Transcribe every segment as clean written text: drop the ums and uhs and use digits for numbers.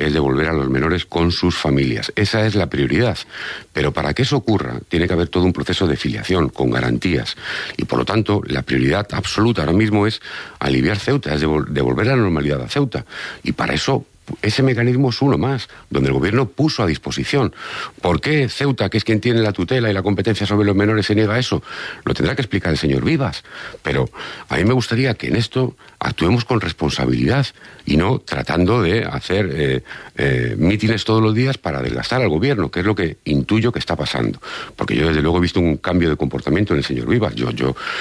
es devolver a los menores con sus familias. Esa es la prioridad. Pero para que eso ocurra, tiene que haber todo un proceso de filiación, con garantías. Y por lo tanto, la prioridad absoluta ahora mismo es aliviar Ceuta, es devolver la normalidad a Ceuta. Y para eso, ese mecanismo es uno más, donde el gobierno puso a disposición. ¿Por qué Ceuta, que es quien tiene la tutela y la competencia sobre los menores, se niega a eso? Lo tendrá que explicar el señor Vivas. Pero a mí me gustaría que en esto actuemos con responsabilidad y no tratando de hacer mítines todos los días para desgastar al gobierno, que es lo que intuyo que está pasando. Porque yo desde luego he visto un cambio de comportamiento en el señor Vivas. Yo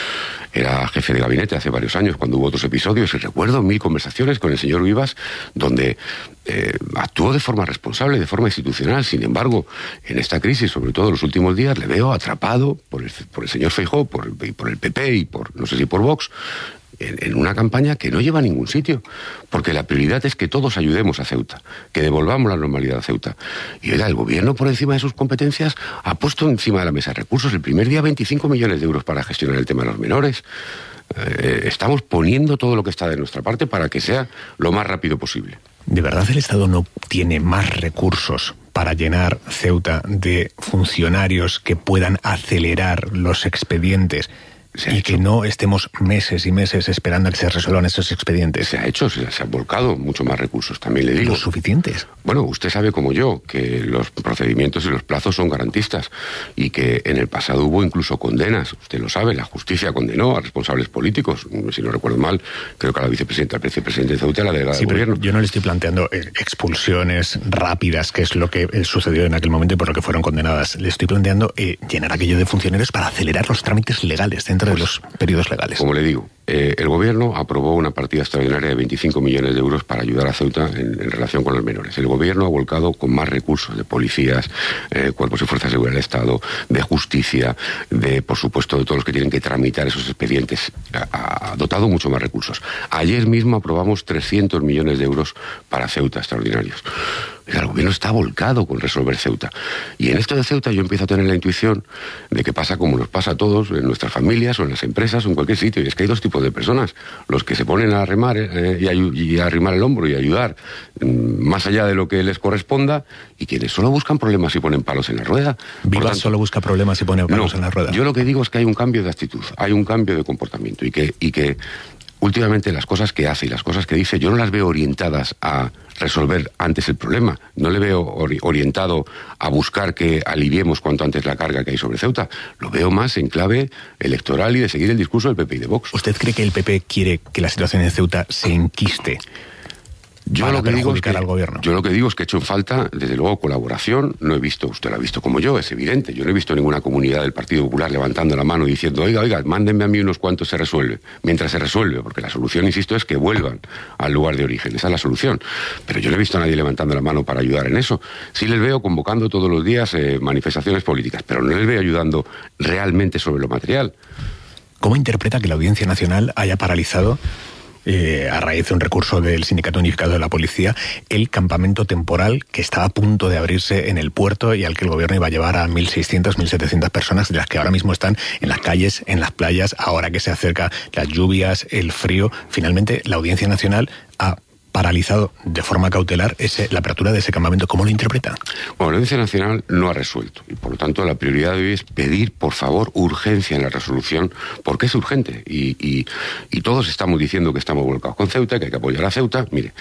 era jefe de gabinete hace varios años cuando hubo otros episodios y recuerdo 1000 conversaciones con el señor Vivas donde actuó de forma responsable, de forma institucional. Sin embargo, en esta crisis, sobre todo en los últimos días, le veo atrapado por el señor Feijóo, por el PP y no sé si por Vox, en una campaña que no lleva a ningún sitio, porque la prioridad es que todos ayudemos a Ceuta, que devolvamos la normalidad a Ceuta. Y oiga, el gobierno, por encima de sus competencias, ha puesto encima de la mesa recursos. El primer día 25 millones de euros para gestionar el tema de los menores. Estamos poniendo todo lo que está de nuestra parte para que sea lo más rápido posible. ¿De verdad el Estado no tiene más recursos para llenar Ceuta de funcionarios que puedan acelerar los expedientes y que no estemos meses y meses esperando a que se resuelvan esos expedientes? Se ha hecho, se han volcado mucho más recursos, también le digo. ¿Los suficientes? Bueno, usted sabe como yo que los procedimientos y los plazos son garantistas y que en el pasado hubo incluso condenas. Usted lo sabe, la justicia condenó a responsables políticos. Si no recuerdo mal, creo que a la vicepresidenta, al vicepresidente de Ceuta, la delegada del gobierno. Yo no le estoy planteando expulsiones rápidas, que es lo que sucedió en aquel momento y por lo que fueron condenadas. Le estoy planteando llenar aquello de funcionarios para acelerar los trámites legales dentro de los periodos legales. Como le digo, el gobierno aprobó una partida extraordinaria de 25 millones de euros para ayudar a Ceuta en relación con los menores. El gobierno ha volcado con más recursos de policías, cuerpos y fuerzas de seguridad del Estado, de justicia, por supuesto, de todos los que tienen que tramitar esos expedientes. Ha dotado mucho más recursos. Ayer mismo aprobamos 300 millones de euros para Ceuta extraordinarios. El gobierno está volcado con resolver Ceuta. Y en esto de Ceuta yo empiezo a tener la intuición de que pasa como nos pasa a todos, en nuestras familias o en las empresas o en cualquier sitio. Y es que hay dos tipos de personas. Los que se ponen a remar y a arrimar el hombro y a ayudar más allá de lo que les corresponda, y quienes solo buscan problemas y ponen palos en la rueda. Vivas solo busca problemas y pone palos en la rueda. Yo lo que digo es que hay un cambio de actitud, hay un cambio de comportamiento y que últimamente las cosas que hace y las cosas que dice yo no las veo orientadas a resolver antes el problema. No le veo orientado a buscar que aliviemos cuanto antes la carga que hay sobre Ceuta. Lo veo más en clave electoral y de seguir el discurso del PP y de Vox. ¿Usted cree que el PP quiere que la situación en Ceuta se enquiste? Yo lo que digo es que al gobierno. Yo lo que digo es que he hecho en falta, desde luego, colaboración. No he visto, usted lo ha visto como yo, es evidente. Yo no he visto ninguna comunidad del Partido Popular levantando la mano y diciendo, oiga, mándenme a mí unos cuantos, se resuelve. Mientras se resuelve, porque la solución, insisto, es que vuelvan al lugar de origen. Esa es la solución. Pero yo no he visto a nadie levantando la mano para ayudar en eso. Sí les veo convocando todos los días manifestaciones políticas, pero no les veo ayudando realmente sobre lo material. ¿Cómo interpreta que la Audiencia Nacional haya paralizado, a raíz de un recurso del Sindicato Unificado de la Policía, el campamento temporal que estaba a punto de abrirse en el puerto y al que el gobierno iba a llevar a 1.600, 1.700 personas, de las que ahora mismo están en las calles, en las playas, ahora que se acercan las lluvias, el frío? Finalmente, la Audiencia Nacional ha paralizado de forma cautelar la apertura de ese campamento. ¿Cómo lo interpreta? Bueno, la Audiencia Nacional no ha resuelto y por lo tanto la prioridad de hoy es pedir, por favor, urgencia en la resolución, porque es urgente y todos estamos diciendo que estamos volcados con Ceuta, que hay que apoyar a Ceuta. Mire,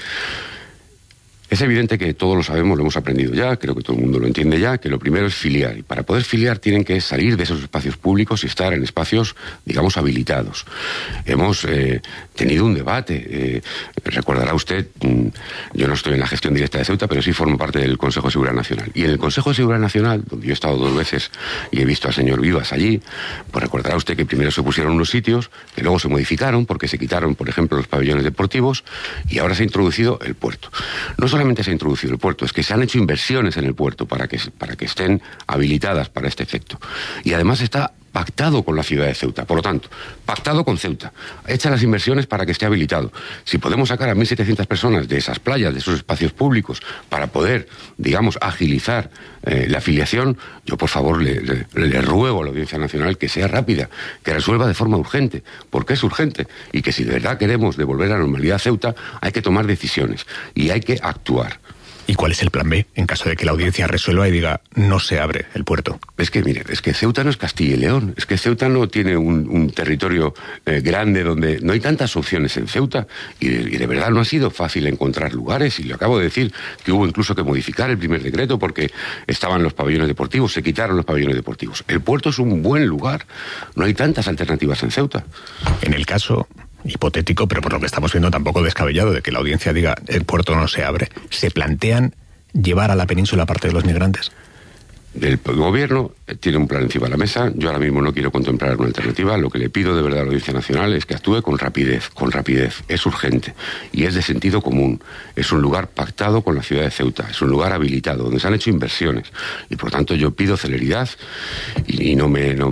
es evidente que todos lo sabemos, lo hemos aprendido ya, creo que todo el mundo lo entiende ya, que lo primero es filiar. Y para poder filiar tienen que salir de esos espacios públicos y estar en espacios, digamos, habilitados. Hemos tenido un debate. Recordará usted, yo no estoy en la gestión directa de Ceuta, pero sí formo parte del Consejo de Seguridad Nacional. Y en el Consejo de Seguridad Nacional, donde yo he estado 2 veces y he visto al señor Vivas allí, pues recordará usted que primero se pusieron unos sitios, que luego se modificaron porque se quitaron, por ejemplo, los pabellones deportivos y ahora se ha introducido el puerto. No solamente se ha introducido el puerto, es que se han hecho inversiones en el puerto para que estén habilitadas para este efecto. Y además está pactado con la ciudad de Ceuta. Por lo tanto, pactado con Ceuta. Hecha las inversiones para que esté habilitado. Si podemos sacar a 1.700 personas de esas playas, de esos espacios públicos, para poder, digamos, agilizar la afiliación, yo por favor le ruego a la Audiencia Nacional que sea rápida, que resuelva de forma urgente, porque es urgente, y que si de verdad queremos devolver la normalidad a Ceuta, hay que tomar decisiones y hay que actuar. ¿Y cuál es el plan B en caso de que la audiencia resuelva y diga no se abre el puerto? Es que, mire, es que Ceuta no es Castilla y León. Es que Ceuta no tiene un territorio grande donde no hay tantas opciones en Ceuta. Y de verdad no ha sido fácil encontrar lugares. Y le acabo de decir que hubo incluso que modificar el primer decreto porque estaban los pabellones deportivos, se quitaron los pabellones deportivos. El puerto es un buen lugar. No hay tantas alternativas en Ceuta. En el caso hipotético, pero por lo que estamos viendo tampoco descabellado, de que la audiencia diga el puerto no se abre, ¿se plantean llevar a la península parte de los migrantes? El gobierno tiene un plan encima de la mesa. Yo ahora mismo no quiero contemplar una alternativa. Lo que le pido de verdad a la Audiencia Nacional es que actúe con rapidez, Es urgente y es de sentido común. Es un lugar pactado con la ciudad de Ceuta. Es un lugar habilitado, donde se han hecho inversiones. Y por tanto yo pido celeridad y no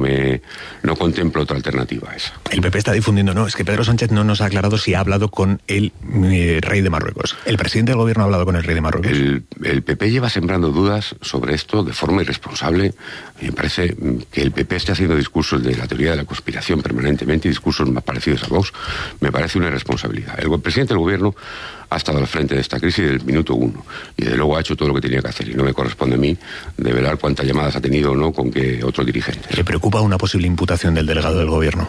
contemplo otra alternativa a esa. El PP está difundiendo, no, es que Pedro Sánchez no nos ha aclarado si ha hablado con el rey de Marruecos. ¿El presidente del gobierno ha hablado con el rey de Marruecos? El PP lleva sembrando dudas sobre esto de forma irresponsable. Me parece que el PP esté haciendo discursos de la teoría de la conspiración permanentemente y discursos más parecidos a Vox. Me parece una irresponsabilidad. El presidente del gobierno ha estado al frente de esta crisis desde el minuto 1 y desde luego ha hecho todo lo que tenía que hacer y no me corresponde a mí develar cuántas llamadas ha tenido o no con que otros dirigentes. ¿Le preocupa una posible imputación del delegado del gobierno?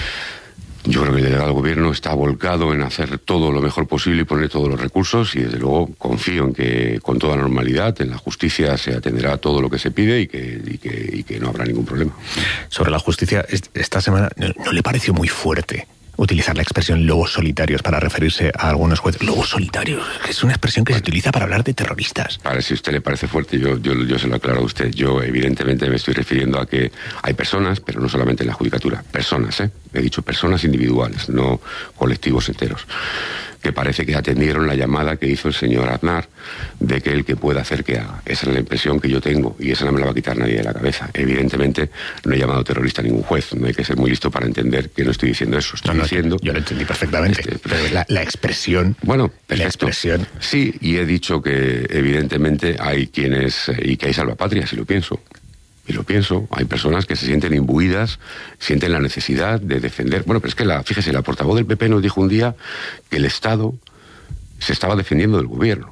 Yo creo que el delegado del gobierno está volcado en hacer todo lo mejor posible y poner todos los recursos y desde luego confío en que con toda normalidad en la justicia se atenderá a todo lo que se pide y que no habrá ningún problema. Sobre la justicia, esta semana ¿no le pareció muy fuerte utilizar la expresión lobos solitarios para referirse a algunos jueces? Lobos solitarios, es una expresión que se utiliza para hablar de terroristas. Si a usted le parece fuerte, yo se lo aclaro a usted. Yo evidentemente me estoy refiriendo a que hay personas, pero no solamente en la judicatura, personas, he dicho personas individuales, no colectivos enteros, que parece que atendieron la llamada que hizo el señor Aznar de que el que pueda hacer que haga. Esa es la impresión que yo tengo y esa no me la va a quitar nadie de la cabeza. Evidentemente no he llamado terrorista a ningún juez, no hay que ser muy listo para entender que no estoy diciendo eso. Estoy diciendo... Yo lo entendí perfectamente, pero la expresión... Bueno, perfecto. La expresión... Sí, y he dicho que evidentemente hay quienes... y que hay salvapatrias, y lo pienso. Y lo pienso, hay personas que se sienten imbuidas, sienten la necesidad de defender... Bueno, pero es que fíjese, la portavoz del PP nos dijo un día que el Estado se estaba defendiendo del gobierno.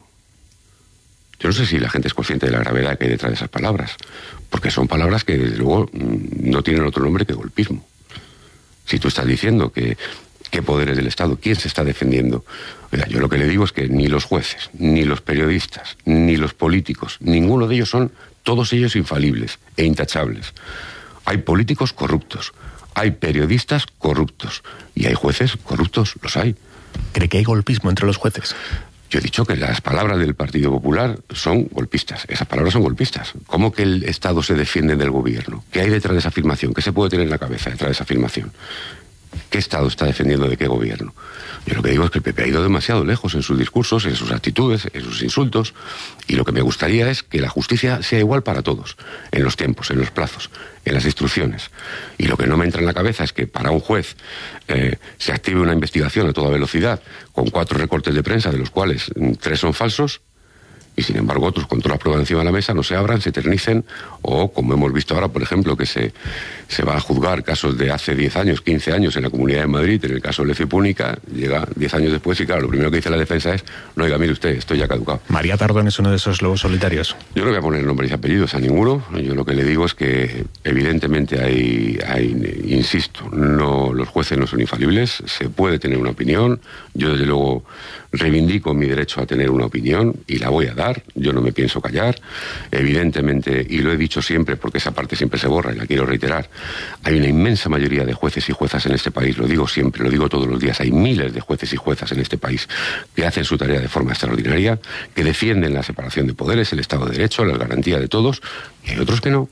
Yo no sé si la gente es consciente de la gravedad que hay detrás de esas palabras, porque son palabras que desde luego no tienen otro nombre que golpismo. Si tú estás diciendo que qué poderes del Estado, quién se está defendiendo. Oiga, yo lo que le digo es que ni los jueces, ni los periodistas, ni los políticos, ninguno de ellos son... Todos ellos infalibles e intachables. Hay políticos corruptos, hay periodistas corruptos y hay jueces corruptos, los hay. ¿Cree que hay golpismo entre los jueces? Yo he dicho que las palabras del Partido Popular son golpistas. Esas palabras son golpistas. ¿Cómo que el Estado se defiende del gobierno? ¿Qué hay detrás de esa afirmación? ¿Qué se puede tener en la cabeza detrás de esa afirmación? ¿Qué Estado está defendiendo de qué gobierno? Yo lo que digo es que el PP ha ido demasiado lejos en sus discursos, en sus actitudes, en sus insultos, y lo que me gustaría es que la justicia sea igual para todos, en los tiempos, en los plazos, en las instrucciones. Y lo que no me entra en la cabeza es que para un juez se active una investigación a toda velocidad, con 4 recortes de prensa, de los cuales 3 son falsos, y sin embargo otros con todas las pruebas encima de la mesa no se abran, se eternicen, o como hemos visto ahora, por ejemplo, que se va a juzgar casos de hace 10 años, 15 años en la Comunidad de Madrid, en el caso de Leci Púnica, llega 10 años después y claro, lo primero que dice la defensa es, no, oiga, mire usted, estoy ya caducado. ¿María Tardón es uno de esos lobos solitarios? Yo no voy a poner nombres y apellidos a ninguno, yo lo que le digo es que evidentemente hay insisto, los jueces no son infalibles, se puede tener una opinión, yo desde luego reivindico mi derecho a tener una opinión y la voy a dar, yo no me pienso callar, evidentemente, y lo he dicho siempre porque esa parte siempre se borra y la quiero reiterar, hay una inmensa mayoría de jueces y juezas en este país, lo digo siempre, lo digo todos los días, hay miles de jueces y juezas en este país que hacen su tarea de forma extraordinaria, que defienden la separación de poderes, el Estado de Derecho, la garantía de todos, y hay otros que no,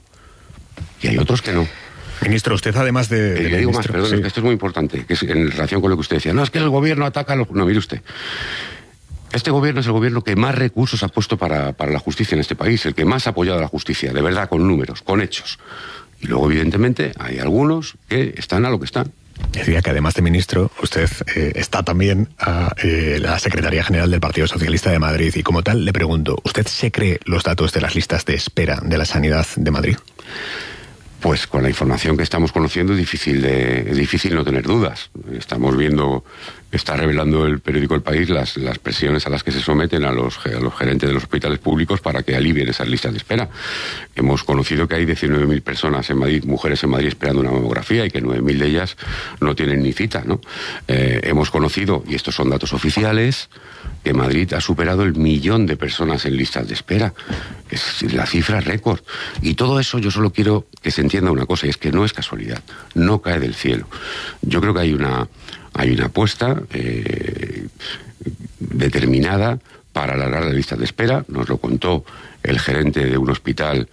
Ministro, usted además de... le digo más, perdón, sí. Esto es muy importante, que es en relación con lo que usted decía. No, es que el gobierno ataca a los... No, mire usted. Este gobierno es el gobierno que más recursos ha puesto para la justicia en este país, el que más ha apoyado a la justicia, de verdad, con números, con hechos. Y luego, evidentemente, hay algunos que están a lo que están. Decía que además de ministro, usted está también a la Secretaría General del Partido Socialista de Madrid y como tal le pregunto, ¿usted se cree los datos de las listas de espera de la sanidad de Madrid? Pues con la información que estamos conociendo es difícil no tener dudas. Estamos viendo Está revelando el periódico El País las presiones a las que se someten a los gerentes de los hospitales públicos para que alivien esas listas de espera. Hemos conocido que hay 19.000 personas en Madrid, mujeres en Madrid, esperando una mamografía, y que 9.000 de ellas no tienen ni cita, ¿no? Hemos conocido, y estos son datos oficiales, que Madrid ha superado el 1.000.000 de personas en listas de espera. Es la cifra récord. Y todo eso yo solo quiero que se entienda una cosa, y es que no es casualidad, no cae del cielo. Yo creo que hay una apuesta determinada para alargar las listas de espera. Nos lo contó el gerente de un hospital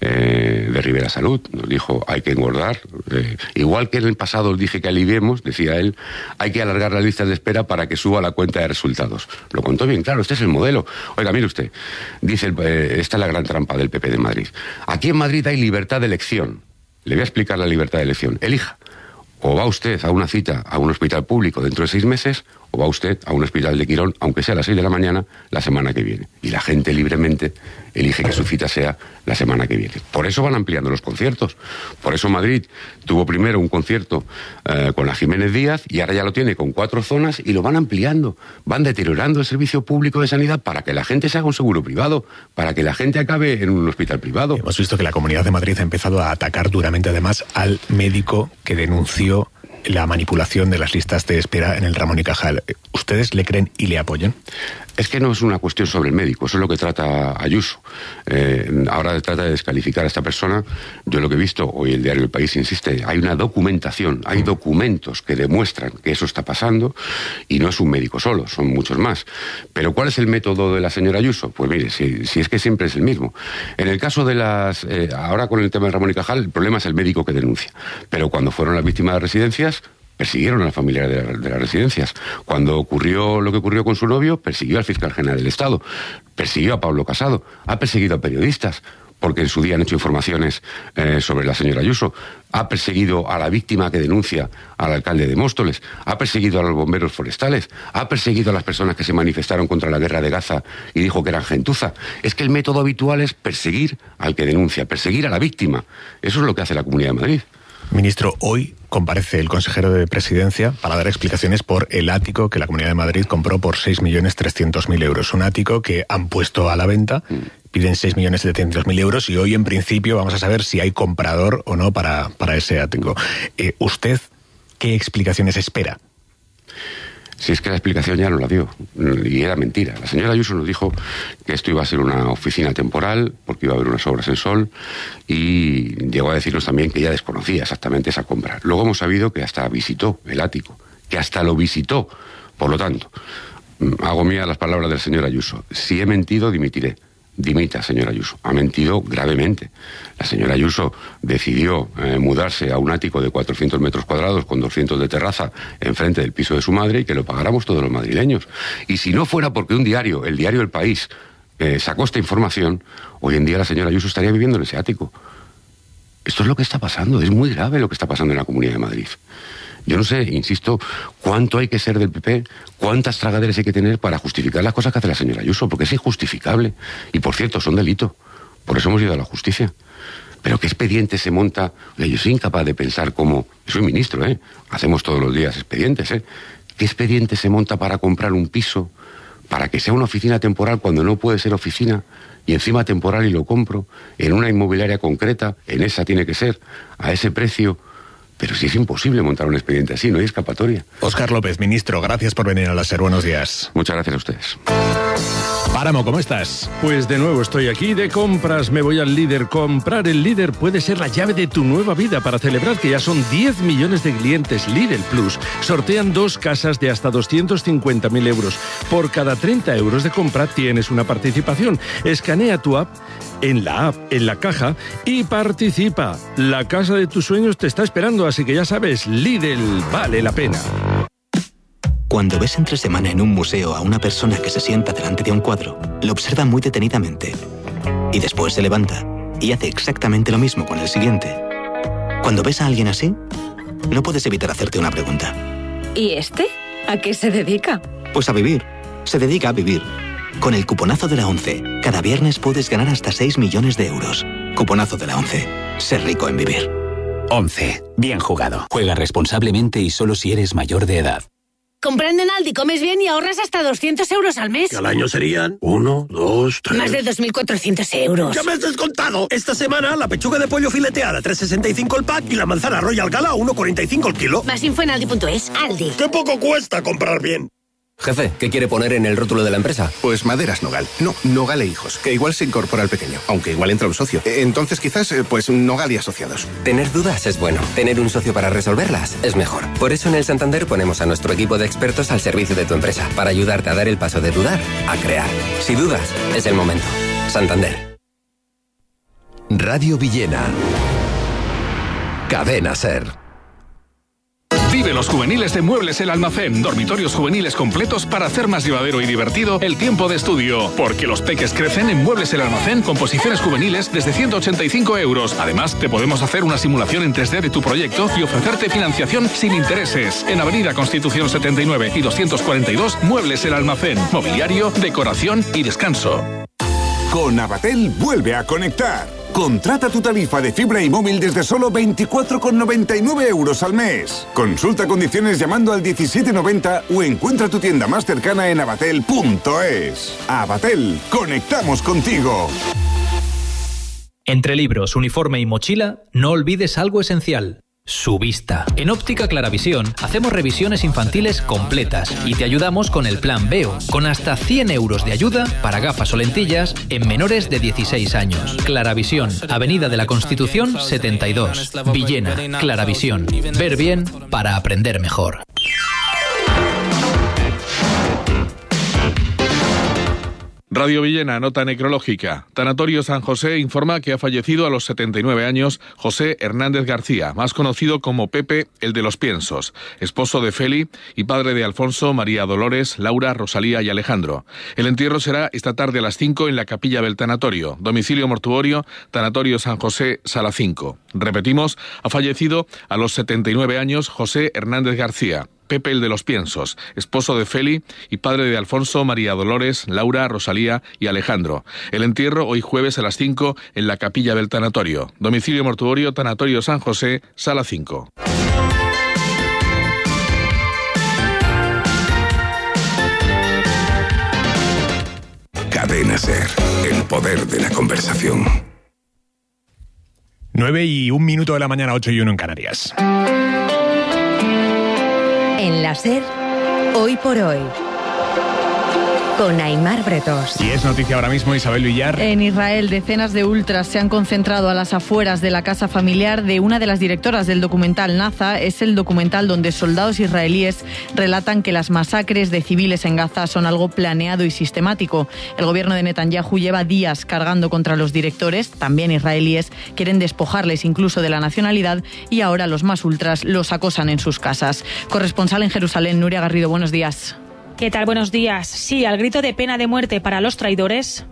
de Rivera Salud. Nos dijo, hay que engordar. Igual que en el pasado os dije que aliviemos, decía él, hay que alargar las listas de espera para que suba la cuenta de resultados. Lo contó bien claro, este es el modelo. Oiga, mire usted, dice, esta es la gran trampa del PP de Madrid. Aquí en Madrid hay libertad de elección. Le voy a explicar la libertad de elección. Elija. O va usted a una cita a un hospital público dentro de 6 meses, o va usted a un hospital de Quirón, aunque sea a las 6 de la mañana, la semana que viene. Y la gente libremente elige que su cita sea la semana que viene. Por eso van ampliando los conciertos. Por eso Madrid tuvo primero un concierto con la Jiménez Díaz, y ahora ya lo tiene con 4 zonas, y lo van ampliando. Van deteriorando el servicio público de sanidad para que la gente se haga un seguro privado, para que la gente acabe en un hospital privado. Hemos visto que la Comunidad de Madrid ha empezado a atacar duramente, además, al médico que denunció la manipulación de las listas de espera en el Ramón y Cajal. ¿Ustedes le creen y le apoyan? Es que no es una cuestión sobre el médico, eso es lo que trata Ayuso. Ahora trata de descalificar a esta persona. Yo lo que he visto, hoy el diario El País insiste, hay una documentación, hay documentos que demuestran que eso está pasando, y no es un médico solo, son muchos más. Pero ¿cuál es el método de la señora Ayuso? Pues mire, si es que siempre es el mismo. En el caso de ahora con el tema de Ramón y Cajal, el problema es el médico que denuncia. Pero cuando fueron las víctimas de residencias, persiguieron a la familia de las residencias. Cuando ocurrió lo que ocurrió con su novio, persiguió al fiscal general del Estado, persiguió a Pablo Casado, ha perseguido a periodistas, porque en su día han hecho informaciones sobre la señora Ayuso, ha perseguido a la víctima que denuncia al alcalde de Móstoles, ha perseguido a los bomberos forestales, ha perseguido a las personas que se manifestaron contra la guerra de Gaza y dijo que eran gentuza. Es que el método habitual es perseguir al que denuncia, perseguir a la víctima. Eso es lo que hace la Comunidad de Madrid. Ministro, hoy comparece el consejero de Presidencia para dar explicaciones por el ático que la Comunidad de Madrid compró por 6.300.000 euros. Un ático que han puesto a la venta, piden 6.700.000 euros, y hoy en principio vamos a saber si hay comprador o no para ese ático. ¿Usted qué explicaciones espera? Si es que la explicación ya no la dio, y era mentira. La señora Ayuso nos dijo que esto iba a ser una oficina temporal, porque iba a haber unas obras en Sol, y llegó a decirnos también que ella desconocía exactamente esa compra. Luego hemos sabido que hasta visitó el ático, que hasta lo visitó. Por lo tanto, hago mía las palabras del señor Ayuso. Si he mentido, dimitiré. Dimita, señora Ayuso. Ha mentido gravemente. La señora Ayuso decidió mudarse a un ático de 400 metros cuadrados con 200 de terraza enfrente del piso de su madre, y que lo pagáramos todos los madrileños. Y si no fuera porque un diario, el diario El País, sacó esta información, hoy en día la señora Ayuso estaría viviendo en ese ático. Esto es lo que está pasando. Es muy grave lo que está pasando en la Comunidad de Madrid. Yo no sé, insisto, cuánto hay que ser del PP, cuántas tragaderas hay que tener para justificar las cosas que hace la señora Ayuso, porque es injustificable. Y por cierto, son delito. Por eso hemos ido a la justicia. Pero ¿qué expediente se monta? Oye, yo soy incapaz de pensar cómo... Yo soy ministro, hacemos todos los días expedientes, ¿Qué expediente se monta para comprar un piso, para que sea una oficina temporal cuando no puede ser oficina, y encima temporal, y lo compro en una inmobiliaria concreta, en esa tiene que ser, a ese precio? Pero si es imposible montar un expediente así, no hay escapatoria. Óscar López, ministro, gracias por venir a la SER. Buenos días. Muchas gracias a ustedes. Páramo, ¿cómo estás? Pues de nuevo estoy aquí de compras, me voy al Líder. Comprar el Líder puede ser la llave de tu nueva vida. Para celebrar que ya son 10 millones de clientes Lidl Plus, sortean 2 casas de hasta 250.000 euros. Por cada 30 euros de compra tienes una participación. Escanea tu app, en la caja, y participa. La casa de tus sueños te está esperando, así que ya sabes, Lidl vale la pena. Cuando ves entre semana en un museo a una persona que se sienta delante de un cuadro, lo observa muy detenidamente y después se levanta y hace exactamente lo mismo con el siguiente. Cuando ves a alguien así, no puedes evitar hacerte una pregunta. ¿Y este? ¿A qué se dedica? Pues a vivir. Se dedica a vivir. Con el cuponazo de la ONCE, cada viernes puedes ganar hasta 6 millones de euros. Cuponazo de la ONCE. Ser rico en vivir. ONCE. Bien jugado. Juega responsablemente y solo si eres mayor de edad. Comprando en Aldi comes bien y ahorras hasta 200 euros al mes. Que al año serían 1, 2, 3... Más de 2.400 euros. ¡Ya me has descontado! Esta semana la pechuga de pollo fileteada 3,65 el pack y la manzana Royal Gala 1,45 el kilo. Más info en Aldi.es. Aldi. ¡Qué poco cuesta comprar bien! Jefe, ¿qué quiere poner en el rótulo de la empresa? Pues Maderas Nogal. No, Nogal e Hijos, que igual se incorpora al pequeño, aunque igual entra un socio. Entonces quizás, pues Nogal y Asociados. Tener dudas es bueno. Tener un socio para resolverlas es mejor. Por eso en el Santander ponemos a nuestro equipo de expertos al servicio de tu empresa, para ayudarte a dar el paso de dudar a crear. Si dudas, es el momento. Santander. Radio Villena. Cadena SER. Vive los juveniles de Muebles El Almacén. Dormitorios juveniles completos para hacer más llevadero y divertido el tiempo de estudio. Porque los peques crecen en Muebles El Almacén con posiciones juveniles desde 185 euros. Además, te podemos hacer una simulación en 3D de tu proyecto y ofrecerte financiación sin intereses. En Avenida Constitución 79 y 242, Muebles El Almacén. Mobiliario, decoración y descanso. Con Avatel vuelve a conectar. Contrata tu tarifa de fibra y móvil desde solo 24,99 euros al mes. Consulta condiciones llamando al 1790 o encuentra tu tienda más cercana en avatel.es. Avatel, conectamos contigo. Entre libros, uniforme y mochila, no olvides algo esencial: su vista. En Óptica Claravisión hacemos revisiones infantiles completas y te ayudamos con el plan Veo, con hasta 100 euros de ayuda para gafas o lentillas en menores de 16 años. Claravisión, Avenida de la Constitución 72, Villena. Claravisión, ver bien para aprender mejor. Radio Villena, nota necrológica. Tanatorio San José informa que ha fallecido a los 79 años José Hernández García, más conocido como Pepe, el de los piensos, esposo de Feli y padre de Alfonso, María Dolores, Laura, Rosalía y Alejandro. El entierro será esta tarde a las 5 en la capilla del tanatorio. Domicilio mortuorio, Tanatorio San José, sala 5. Repetimos, ha fallecido a los 79 años José Hernández García, Pepe el de los piensos, esposo de Feli y padre de Alfonso, María Dolores, Laura, Rosalía y Alejandro. El entierro hoy jueves a las 5 en la capilla del tanatorio. Domicilio mortuorio, Tanatorio San José, sala 5. Cadena SER, el poder de la conversación. 9:01 de la mañana, 8:01 en Canarias. En la SER, hoy por hoy, con Aimar Bretos. Y es noticia ahora mismo, Isabel Villar. En Israel, decenas de ultras se han concentrado a las afueras de la casa familiar de una de las directoras del documental Naza. Es el documental donde soldados israelíes relatan que las masacres de civiles en Gaza son algo planeado y sistemático. El gobierno de Netanyahu lleva días cargando contra los directores, también israelíes, quieren despojarles incluso de la nacionalidad y ahora los más ultras los acosan en sus casas. Corresponsal en Jerusalén, Nuria Garrido, buenos días. ¿Qué tal? Buenos días. Sí, al grito de pena de muerte para los traidores.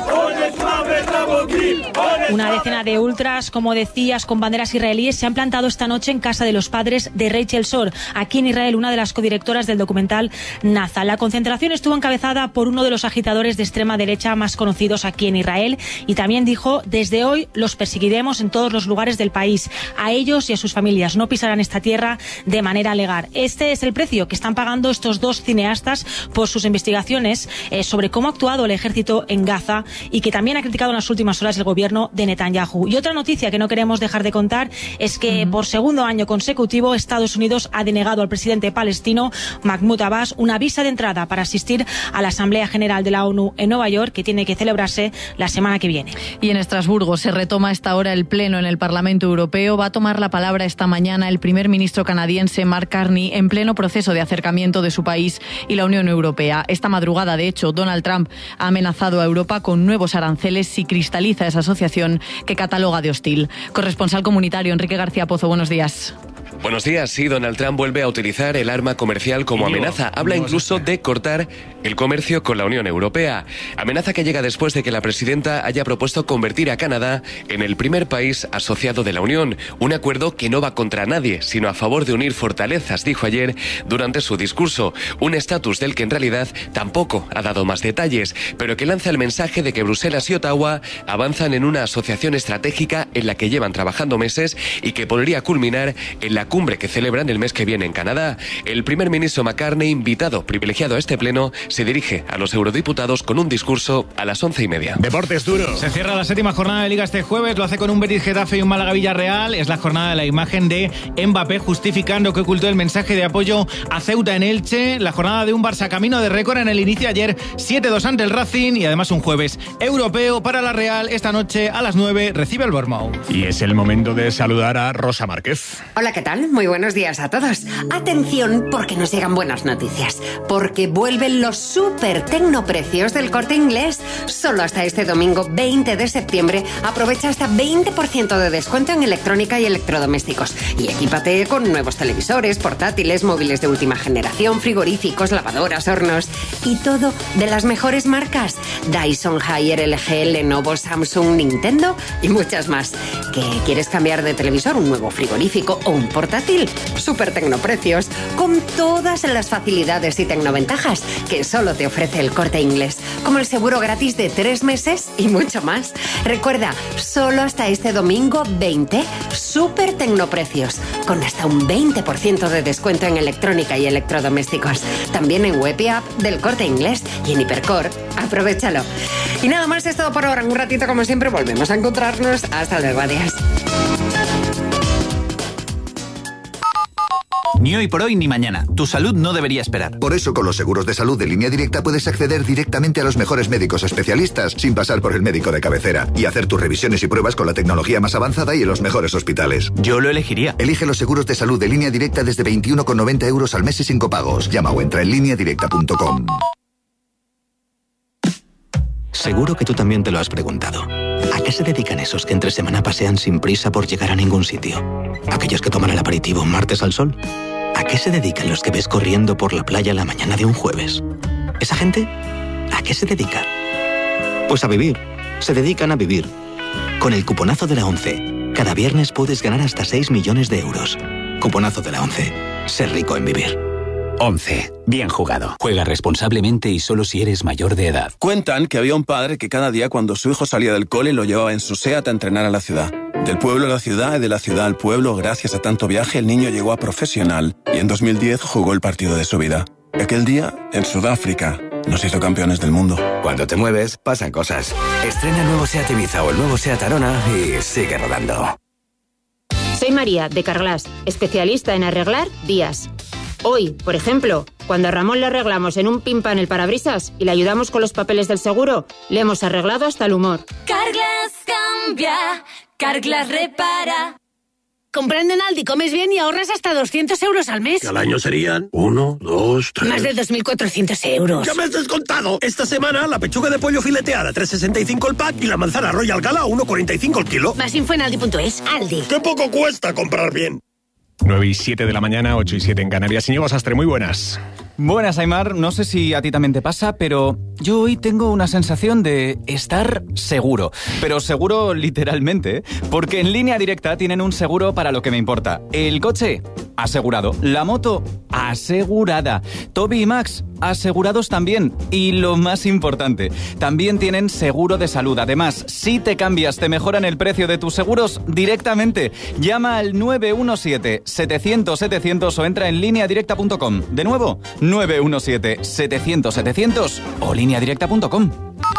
Una decena de ultras, como decías, con banderas israelíes, se han plantado esta noche en casa de los padres de Rachel Sor, aquí en Israel, una de las codirectoras del documental Naza. La concentración estuvo encabezada por uno de los agitadores de extrema derecha más conocidos aquí en Israel y también dijo: desde hoy los perseguiremos en todos los lugares del país. A ellos y a sus familias no pisarán esta tierra de manera legal. Este es el precio que están pagando estos dos cineastas por sus investigaciones sobre cómo ha actuado el ejército en Gaza y que también ha criticado en las últimas horas el gobierno de Netanyahu. Y otra noticia que no queremos dejar de contar es que por segundo año consecutivo Estados Unidos ha denegado al presidente palestino Mahmoud Abbas una visa de entrada para asistir a la Asamblea General de la ONU en Nueva York, que tiene que celebrarse la semana que viene. Y en Estrasburgo se retoma a esta hora el pleno en el Parlamento Europeo. Va a tomar la palabra esta mañana el primer ministro canadiense Mark Carney en pleno proceso de acercamiento de su país y la Unión Europea. Esta madrugada, de hecho, Donald Trump ha amenazado a Europa con nuevos aranceles si cristaliza esa asociación que cataloga de hostil. Corresponsal comunitario Enrique García Pozo, buenos días. Buenos días. Sí, Donald Trump vuelve a utilizar el arma comercial como amenaza. Habla incluso de cortar el comercio con la Unión Europea. Amenaza que llega después de que la presidenta haya propuesto convertir a Canadá en el primer país asociado de la Unión. Un acuerdo que no va contra nadie, sino a favor de unir fortalezas, dijo ayer durante su discurso. Un estatus del que en realidad tampoco ha dado más detalles, pero que lanza el mensaje de que Bruselas y Ottawa avanzan en una asociación estratégica en la que llevan trabajando meses y que podría culminar en la la cumbre que celebran el mes que viene en Canadá. El primer ministro McCartney, invitado privilegiado a este pleno, se dirige a los eurodiputados con un discurso a las 11:30. Deportes duro. Se cierra la 7ª jornada de Liga este jueves, lo hace con un Betis Getafe y un Málaga Villarreal. Es la jornada de la imagen de Mbappé justificando que ocultó el mensaje de apoyo a Ceuta en Elche. La jornada de un Barça camino de récord en el inicio ayer, 7-2 ante el Racing, y además un jueves europeo para la Real. Esta noche a las 9 recibe el Bournemouth. Y es el momento de saludar a Rosa Márquez. Hola, ¿qué tal? Muy buenos días a todos. Atención, porque nos llegan buenas noticias. Porque vuelven los súper tecnoprecios del Corte Inglés. Solo hasta este domingo 20 de septiembre aprovecha hasta 20% de descuento en electrónica y electrodomésticos. Y equípate con nuevos televisores, portátiles, móviles de última generación, frigoríficos, lavadoras, hornos y todo de las mejores marcas. Dyson, Haier, LG, Lenovo, Samsung, Nintendo y muchas más. ¿Qué quieres cambiar de televisor, un nuevo frigorífico o un portátil? Super tecnoprecios con todas las facilidades y tecnoventajas que solo te ofrece el Corte Inglés, como el seguro gratis de 3 meses y mucho más. Recuerda, solo hasta este domingo 20, super tecnoprecios con hasta un 20% de descuento en electrónica y electrodomésticos. También en web y app del Corte Inglés y en Hipercor. Aprovechalo. Y nada más, es todo por ahora. En un ratito, como siempre, volvemos a encontrarnos. Hasta luego, adiós. Ni hoy por hoy ni mañana. Tu salud no debería esperar. Por eso, con los seguros de salud de Línea Directa puedes acceder directamente a los mejores médicos especialistas sin pasar por el médico de cabecera y hacer tus revisiones y pruebas con la tecnología más avanzada y en los mejores hospitales. Yo lo elegiría. Elige los seguros de salud de Línea Directa desde 21,90 euros al mes y sin copagos. Llama o entra en lineadirecta.com. Seguro que tú también te lo has preguntado. ¿A qué se dedican esos que entre semana pasean sin prisa por llegar a ningún sitio? ¿Aquellos que toman el aperitivo martes al sol? ¿A qué se dedican los que ves corriendo por la playa la mañana de un jueves? ¿Esa gente? ¿A qué se dedica? Pues a vivir. Se dedican a vivir. Con el cuponazo de la 11, cada viernes puedes ganar hasta 6 millones de euros. Cuponazo de la 11. Ser rico en vivir. 11. Bien jugado. Juega responsablemente y solo si eres mayor de edad. Cuentan que había un padre que cada día cuando su hijo salía del cole lo llevaba en su SEAT a entrenar a la ciudad. Del pueblo a la ciudad y de la ciudad al pueblo, gracias a tanto viaje, el niño llegó a profesional y en 2010 jugó el partido de su vida. Aquel día, en Sudáfrica, nos hizo campeones del mundo. Cuando te mueves, pasan cosas. Estrena el nuevo SEAT Ibiza o el nuevo SEAT Arona y sigue rodando. Soy María, de Carglass, especialista en arreglar días. Hoy, por ejemplo, cuando a Ramón le arreglamos en un pin-pan el parabrisas y le ayudamos con los papeles del seguro, le hemos arreglado hasta el humor. Carglass cambia, Carglass repara. Comprando en Aldi comes bien y ahorras hasta 200 euros al mes. Que al año serían 1, 2, 3... Más de 2.400 euros. ¡Ya me has descontado! Esta semana la pechuga de pollo fileteada 3,65 el pack y la manzana Royal Gala 1,45 el kilo. Más info en Aldi.es. Aldi. ¡Qué poco cuesta comprar bien! 9:07 de la mañana, 8:07 en Canarias. Íñigo Sastre, muy buenas. Buenas, Aimar. No sé si a ti también te pasa, pero yo hoy tengo una sensación de estar seguro. Pero seguro literalmente, ¿eh? Porque en Línea Directa tienen un seguro para lo que me importa. El coche, asegurado. La moto, asegurada. Toby y Max, asegurados también. Y lo más importante, también tienen seguro de salud. Además, si te cambias, te mejoran el precio de tus seguros directamente. Llama al 917-700-700 o entra en lineadirecta.com. De nuevo, 917-700-700 o lineadirecta.com.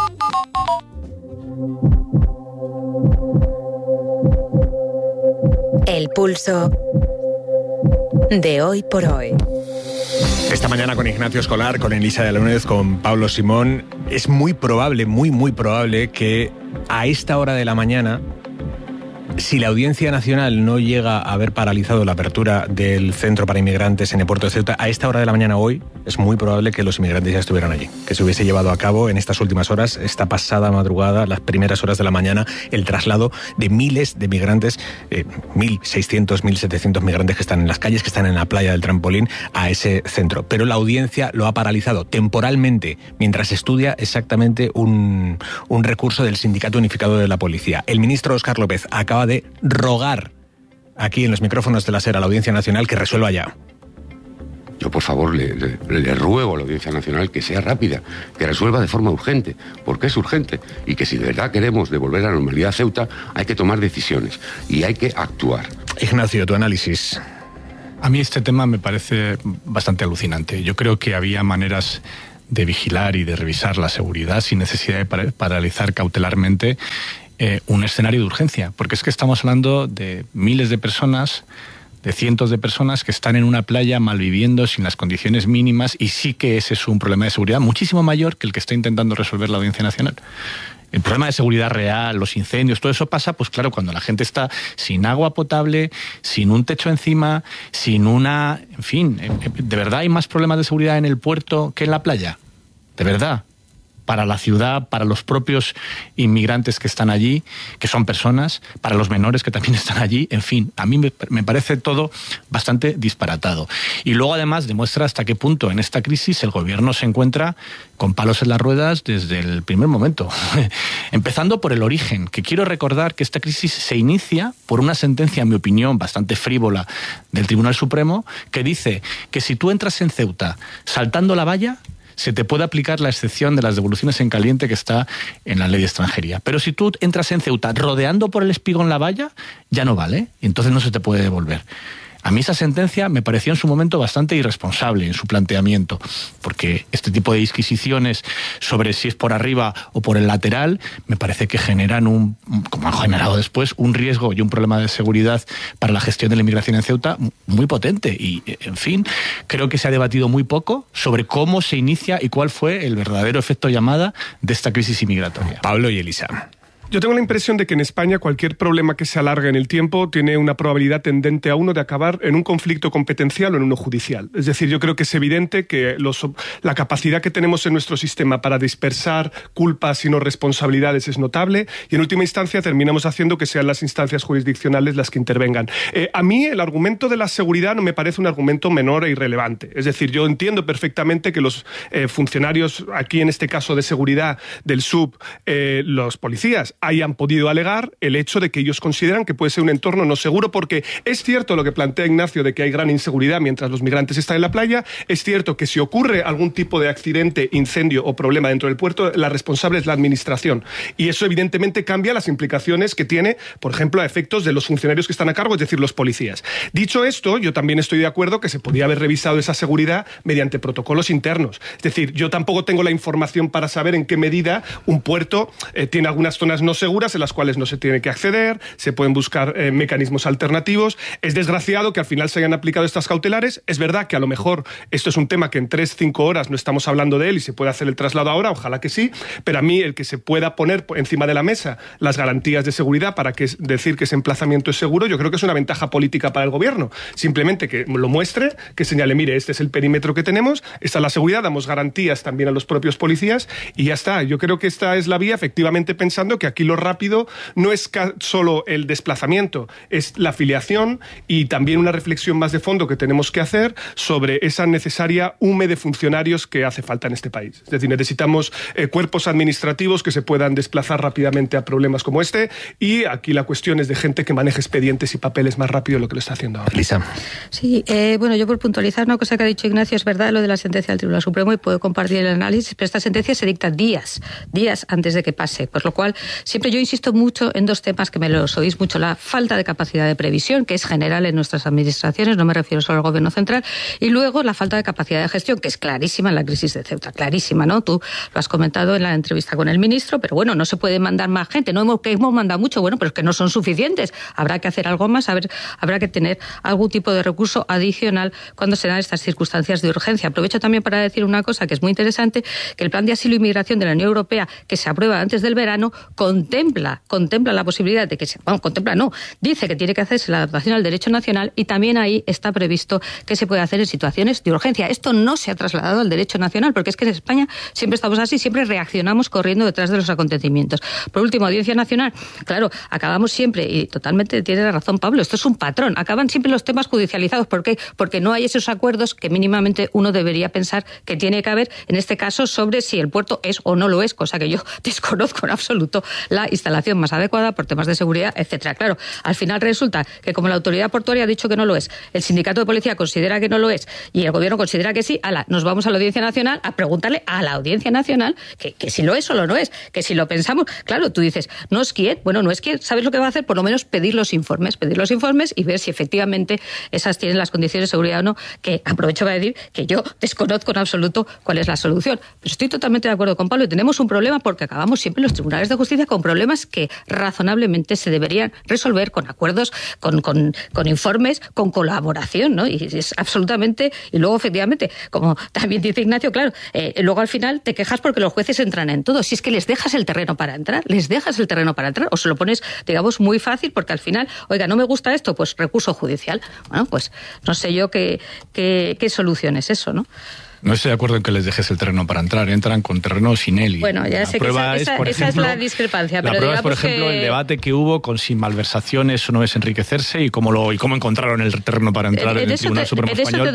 El pulso de hoy por hoy. Esta mañana con Ignacio Escolar, con Elisa de la Núñez, con Pablo Simón, es muy probable, muy probable que a esta hora de la mañana, si la Audiencia Nacional no llega a haber paralizado la apertura del centro para inmigrantes en el puerto de Ceuta, a esta hora de la mañana hoy es muy probable que los inmigrantes ya estuvieran allí, que se hubiese llevado a cabo en estas últimas horas, esta pasada madrugada, las primeras horas de la mañana, el traslado de miles de migrantes, 1.600, 1.700 migrantes que están en las calles, que están en la playa del Trampolín, a ese centro. Pero la Audiencia lo ha paralizado temporalmente mientras estudia exactamente un recurso del Sindicato Unificado de la Policía. El ministro Óscar López acaba de rogar aquí en los micrófonos de la SER a la Audiencia Nacional que resuelva ya. Yo, por favor, le ruego a la Audiencia Nacional que sea rápida, que resuelva de forma urgente, porque es urgente, y que si de verdad queremos devolver la normalidad a Ceuta, hay que tomar decisiones y hay que actuar. Ignacio, tu análisis. A mí este tema me parece bastante alucinante. Yo creo que había maneras de vigilar y de revisar la seguridad sin necesidad de paralizar cautelarmente un escenario de urgencia, porque es que estamos hablando de miles de personas, de cientos de personas que están en una playa malviviendo sin las condiciones mínimas, y sí que ese es un problema de seguridad muchísimo mayor que el que está intentando resolver la Audiencia Nacional. El problema de seguridad real, los incendios, todo eso pasa, pues claro, cuando la gente está sin agua potable, sin un techo encima, sin una... En fin, ¿de verdad hay más problemas de seguridad en el puerto que en la playa? ¿De verdad? Para la ciudad, para los propios inmigrantes que están allí, que son personas, para los menores que también están allí, en fin, a mí me parece todo bastante disparatado. Y luego además demuestra hasta qué punto en esta crisis el gobierno se encuentra con palos en las ruedas desde el primer momento. Empezando por el origen, que quiero recordar que esta crisis se inicia por una sentencia, en mi opinión, bastante frívola del Tribunal Supremo, que dice que si tú entras en Ceuta saltando la valla, se te puede aplicar la excepción de las devoluciones en caliente que está en la ley de extranjería. Pero si tú entras en Ceuta rodeando por el espigón la valla, ya no vale, y entonces no se te puede devolver. A mí esa sentencia me pareció en su momento bastante irresponsable en su planteamiento, porque este tipo de disquisiciones sobre si es por arriba o por el lateral me parece que generan como han generado después, un riesgo y un problema de seguridad para la gestión de la inmigración en Ceuta muy potente. Y, en fin, creo que se ha debatido muy poco sobre cómo se inicia y cuál fue el verdadero efecto llamada de esta crisis inmigratoria. Pablo y Elisa. Yo tengo la impresión de que en España cualquier problema que se alargue en el tiempo tiene una probabilidad tendente a uno de acabar en un conflicto competencial o en uno judicial. Es decir, yo creo que es evidente que la capacidad que tenemos en nuestro sistema para dispersar culpas y no responsabilidades es notable, y en última instancia terminamos haciendo que sean las instancias jurisdiccionales las que intervengan. A mí el argumento de la seguridad no me parece un argumento menor e irrelevante. Es decir, yo entiendo perfectamente que los funcionarios, aquí en este caso de seguridad del SUB, los policías, hayan podido alegar el hecho de que ellos consideran que puede ser un entorno no seguro, porque es cierto lo que plantea Ignacio de que hay gran inseguridad mientras los migrantes están en la playa, es cierto que si ocurre algún tipo de accidente, incendio o problema dentro del puerto, la responsable es la administración, y eso evidentemente cambia las implicaciones que tiene, por ejemplo, a efectos de los funcionarios que están a cargo, es decir, los policías. Dicho esto, yo también estoy de acuerdo que se podía haber revisado esa seguridad mediante protocolos internos. Es decir, yo tampoco tengo la información para saber en qué medida un puerto tiene algunas zonas no seguras en las cuales no se tiene que acceder, se pueden buscar mecanismos alternativos. Es desgraciado que al final se hayan aplicado estas cautelares. Es verdad que a lo mejor esto es un tema que en 3-5 horas no estamos hablando de él y se puede hacer el traslado ahora, ojalá que sí, pero a mí el que se pueda poner encima de la mesa las garantías de seguridad para decir que ese emplazamiento es seguro, yo creo que es una ventaja política para el gobierno. Simplemente que lo muestre, que señale, mire, este es el perímetro que tenemos, esta es la seguridad, damos garantías también a los propios policías y ya está. Yo creo que esta es la vía, efectivamente, pensando que aquí lo rápido no es solo el desplazamiento, es la afiliación y también una reflexión más de fondo que tenemos que hacer sobre esa necesaria hume de funcionarios que hace falta en este país. Es decir, necesitamos cuerpos administrativos que se puedan desplazar rápidamente a problemas como este, y aquí la cuestión es de gente que maneje expedientes y papeles más rápido de lo que lo está haciendo ahora. Lisa. Sí, bueno, yo por puntualizar una cosa que ha dicho Ignacio, es verdad lo de la sentencia del Tribunal Supremo y puedo compartir el análisis, pero esta sentencia se dicta días antes de que pase, por lo cual siempre yo insisto mucho en dos temas que me los oís mucho: la falta de capacidad de previsión, que es general en nuestras administraciones, no me refiero solo al gobierno central, y luego la falta de capacidad de gestión, que es clarísima en la crisis de Ceuta, clarísima, ¿no? Tú lo has comentado en la entrevista con el ministro, pero bueno, no se puede mandar más gente, hemos mandado mucho, bueno, pero es que no son suficientes, habrá que hacer algo más, habrá que tener algún tipo de recurso adicional cuando se dan estas circunstancias de urgencia. Aprovecho también para decir una cosa que es muy interesante, que el plan de asilo e inmigración de la Unión Europea, que se aprueba antes del verano, contempla la posibilidad de que dice que tiene que hacerse la adaptación al derecho nacional, y también ahí está previsto que se puede hacer en situaciones de urgencia. Esto no se ha trasladado al derecho nacional, porque es que en España siempre estamos así, siempre reaccionamos corriendo detrás de los acontecimientos. Por último, Audiencia Nacional, claro, acabamos siempre, y totalmente tiene razón Pablo, esto es un patrón, acaban siempre los temas judicializados. ¿Por qué? Porque no hay esos acuerdos que mínimamente uno debería pensar que tiene que haber, en este caso, sobre si el puerto es o no lo es, cosa que yo desconozco en absoluto la instalación más adecuada por temas de seguridad, etcétera. Claro, al final resulta que como la autoridad portuaria ha dicho que no lo es, el sindicato de policía considera que no lo es y el gobierno considera que sí, nos vamos a la Audiencia Nacional a preguntarle a la Audiencia Nacional que si lo es o no es, que si lo pensamos. Claro, tú dices, no es quién, ¿sabes lo que va a hacer? Por lo menos pedir los informes y ver si efectivamente esas tienen las condiciones de seguridad o no, que aprovecho para decir que yo desconozco en absoluto cuál es la solución. Pero estoy totalmente de acuerdo con Pablo y tenemos un problema porque acabamos siempre en los tribunales de justicia con problemas que razonablemente se deberían resolver con acuerdos, con informes, con colaboración, ¿no? Y es absolutamente, y luego efectivamente, como también dice Ignacio, claro, luego al final te quejas porque los jueces entran en todo. Si es que les dejas el terreno para entrar, o se lo pones, digamos, muy fácil porque al final, oiga, no me gusta esto, pues recurso judicial. Bueno, pues no sé yo qué solución es eso, ¿no? No estoy de acuerdo en que les dejes el terreno para entrar, entran con terreno sin él. Bueno, ya sé que esa es la discrepancia. La pero prueba es, por ejemplo, el debate que hubo con si malversaciones o no es enriquecerse y cómo encontraron el terreno para entrar en el Tribunal Supremo Español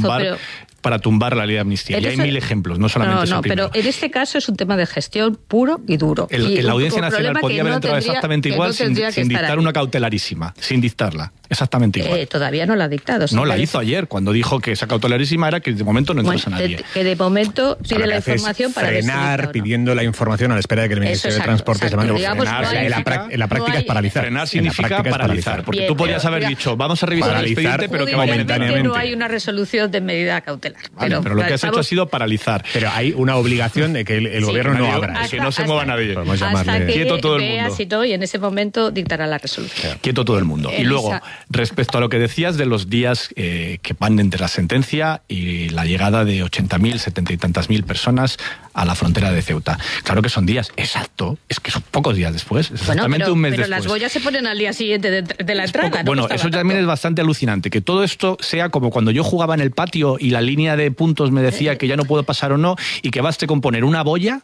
para tumbar la ley de amnistía. Y hay 1000 ejemplos, no solamente ese primero. Pero en este caso es un tema de gestión puro y duro. La Audiencia Nacional podía haber entrado exactamente igual sin dictar una cautelarísima, sin dictarla. Exactamente igual. Todavía no la ha dictado. No, la hizo ayer, cuando dijo que esa cautelarísima era que de momento no entras a nadie. Que de momento pide la información para frenar, pidiendo la información a la espera de que el Ministerio de Transporte se mande a frenar. En la práctica es paralizar. Frenar significa paralizar, porque tú podías haber dicho, vamos a revisar el expediente, pero que momentáneamente no hay una resolución de medida cautelar. Vale, pero lo que has hecho ha sido paralizar. Pero hay una obligación de que el gobierno no abra. Que no se mueva nadie. Hasta que quieto todo el mundo. Si no, y en ese momento dictará la resolución. Quieto todo el mundo. Y luego, respecto a lo que decías de los días que van entre la sentencia y la llegada de 80.000, 70 y tantas mil personas a la frontera de Ceuta. Claro que son días, exacto, es que son pocos días después, exactamente un mes después. Pero las boyas se ponen al día siguiente de la entrada. Bueno, eso también es bastante alucinante, que todo esto sea como cuando yo jugaba en el patio y la línea de puntos me decía que ya no puedo pasar o no, y que baste con poner una boya,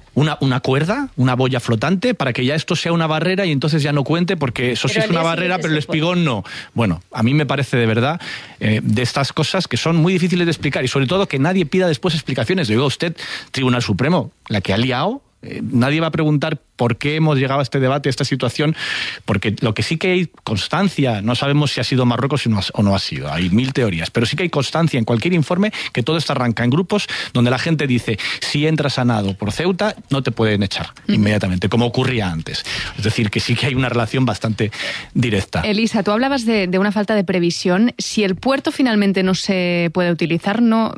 una cuerda, una boya flotante, para que ya esto sea una barrera y entonces ya no cuente, porque eso sí es una barrera, pero el espigón no. Bueno, a mí me parece de verdad de estas cosas que son muy difíciles de explicar y sobre todo que nadie pida después explicaciones. Le digo a usted, Tribunal Supremo, la que ha liado, nadie va a preguntar por qué hemos llegado a este debate, a esta situación, porque lo que sí que hay constancia, no sabemos si ha sido Marruecos o no ha sido, hay 1000 teorías, pero sí que hay constancia en cualquier informe que todo esto arranca en grupos donde la gente dice, si entras a nado por Ceuta, no te pueden echar inmediatamente, como ocurría antes. Es decir, que sí que hay una relación bastante directa. Elisa, tú hablabas de una falta de previsión. Si el puerto finalmente no se puede utilizar, ¿no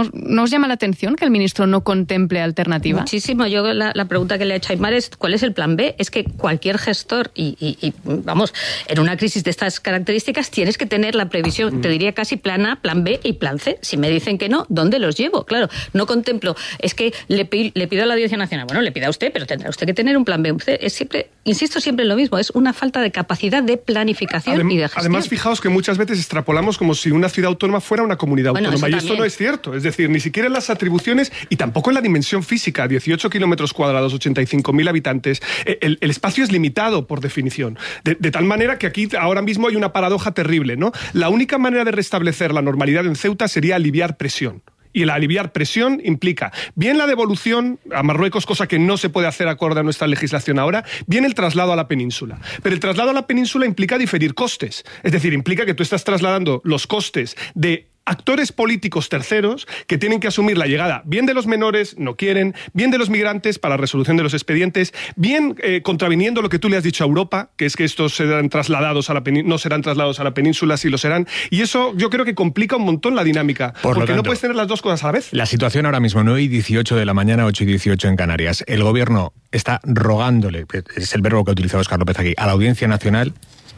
os llama la atención que el ministro no contemple alternativa? Muchísimo. Yo la pregunta que le he hecho a Aimar es ¿cuál es el plan B? Es que cualquier gestor y vamos, en una crisis de estas características tienes que tener la previsión, te diría casi plan A, plan B y plan C. Si me dicen que no, ¿dónde los llevo? Claro, no contemplo. Es que le pido a la Audiencia Nacional, bueno, le pida a usted, pero tendrá usted que tener un plan B, un C. Es siempre, insisto siempre en lo mismo, es una falta de capacidad de planificación y de gestión. Además, fijaos que muchas veces extrapolamos como si una ciudad autónoma fuera una comunidad autónoma, y esto no es cierto. Es decir, ni siquiera en las atribuciones y tampoco en la dimensión física, 18 kilómetros cuadrados, 85.000 habitantes, el espacio es limitado por definición. De tal manera que aquí ahora mismo hay una paradoja terrible, ¿no? La única manera de restablecer la normalidad en Ceuta sería aliviar presión. Y el aliviar presión implica bien la devolución a Marruecos, cosa que no se puede hacer acorde a nuestra legislación ahora, bien el traslado a la península. Pero el traslado a la península implica diferir costes. Es decir, implica que tú estás trasladando los costes de actores políticos terceros que tienen que asumir la llegada bien de los menores, no quieren, bien de los migrantes para la resolución de los expedientes, bien contraviniendo lo que tú le has dicho a Europa, que es que estos serán trasladados no serán trasladados a la península, sí lo serán, y eso yo creo que complica un montón la dinámica, porque no puedes tener las dos cosas a la vez. La situación ahora mismo, 9:18 de la mañana, 8:18 en Canarias. El gobierno está rogándole, es el verbo que ha utilizado Óscar López aquí, a la Audiencia Nacional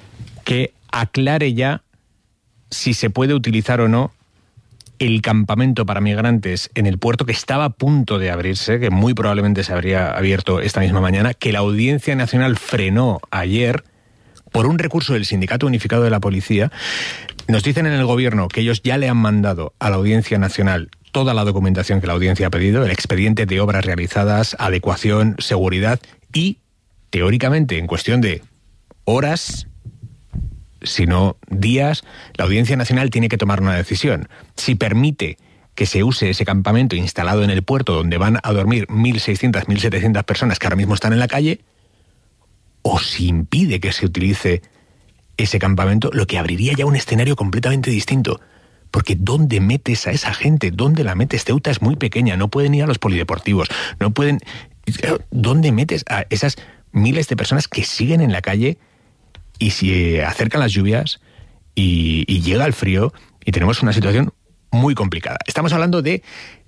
que aclare ya si se puede utilizar o no el campamento para migrantes en el puerto, que estaba a punto de abrirse, que muy probablemente se habría abierto esta misma mañana, que la Audiencia Nacional frenó ayer por un recurso del Sindicato Unificado de la Policía. Nos dicen en el gobierno que ellos ya le han mandado a la Audiencia Nacional toda la documentación que la audiencia ha pedido, el expediente de obras realizadas, adecuación, seguridad, y teóricamente en cuestión de horas, sino días, la Audiencia Nacional tiene que tomar una decisión. Si permite que se use ese campamento instalado en el puerto donde van a dormir 1.600, 1.700 personas que ahora mismo están en la calle, o si impide que se utilice ese campamento, lo que abriría ya un escenario completamente distinto. Porque ¿dónde metes a esa gente? ¿Dónde la metes? Ceuta es muy pequeña, no pueden ir a los polideportivos, no pueden... ¿Dónde metes a esas miles de personas que siguen en la calle y si acercan las lluvias y llega el frío y tenemos una situación muy complicada? Estamos hablando de,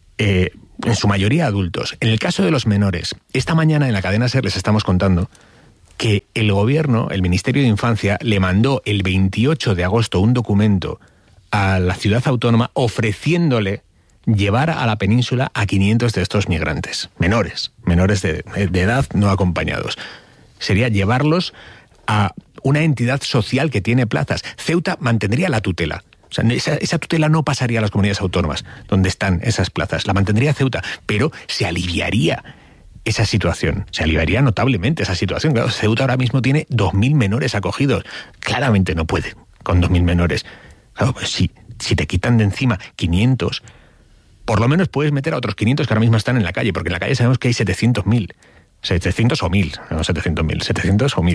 en su mayoría, adultos. En el caso de los menores, esta mañana en la cadena SER les estamos contando que el gobierno, el Ministerio de Infancia, le mandó el 28 de agosto un documento a la ciudad autónoma ofreciéndole llevar a la península a 500 de estos migrantes, menores de edad no acompañados. Sería llevarlos a una entidad social que tiene plazas. Ceuta mantendría la tutela. O sea, esa tutela no pasaría a las comunidades autónomas donde están esas plazas. La mantendría Ceuta, pero se aliviaría esa situación. Se aliviaría notablemente esa situación. Claro, Ceuta ahora mismo tiene 2.000 menores acogidos. Claramente no puede con 2.000 menores. Claro, pues si te quitan de encima 500, por lo menos puedes meter a otros 500 que ahora mismo están en la calle, porque en la calle sabemos que hay 700.000. 700 o 1.000, no 700.000, 700 o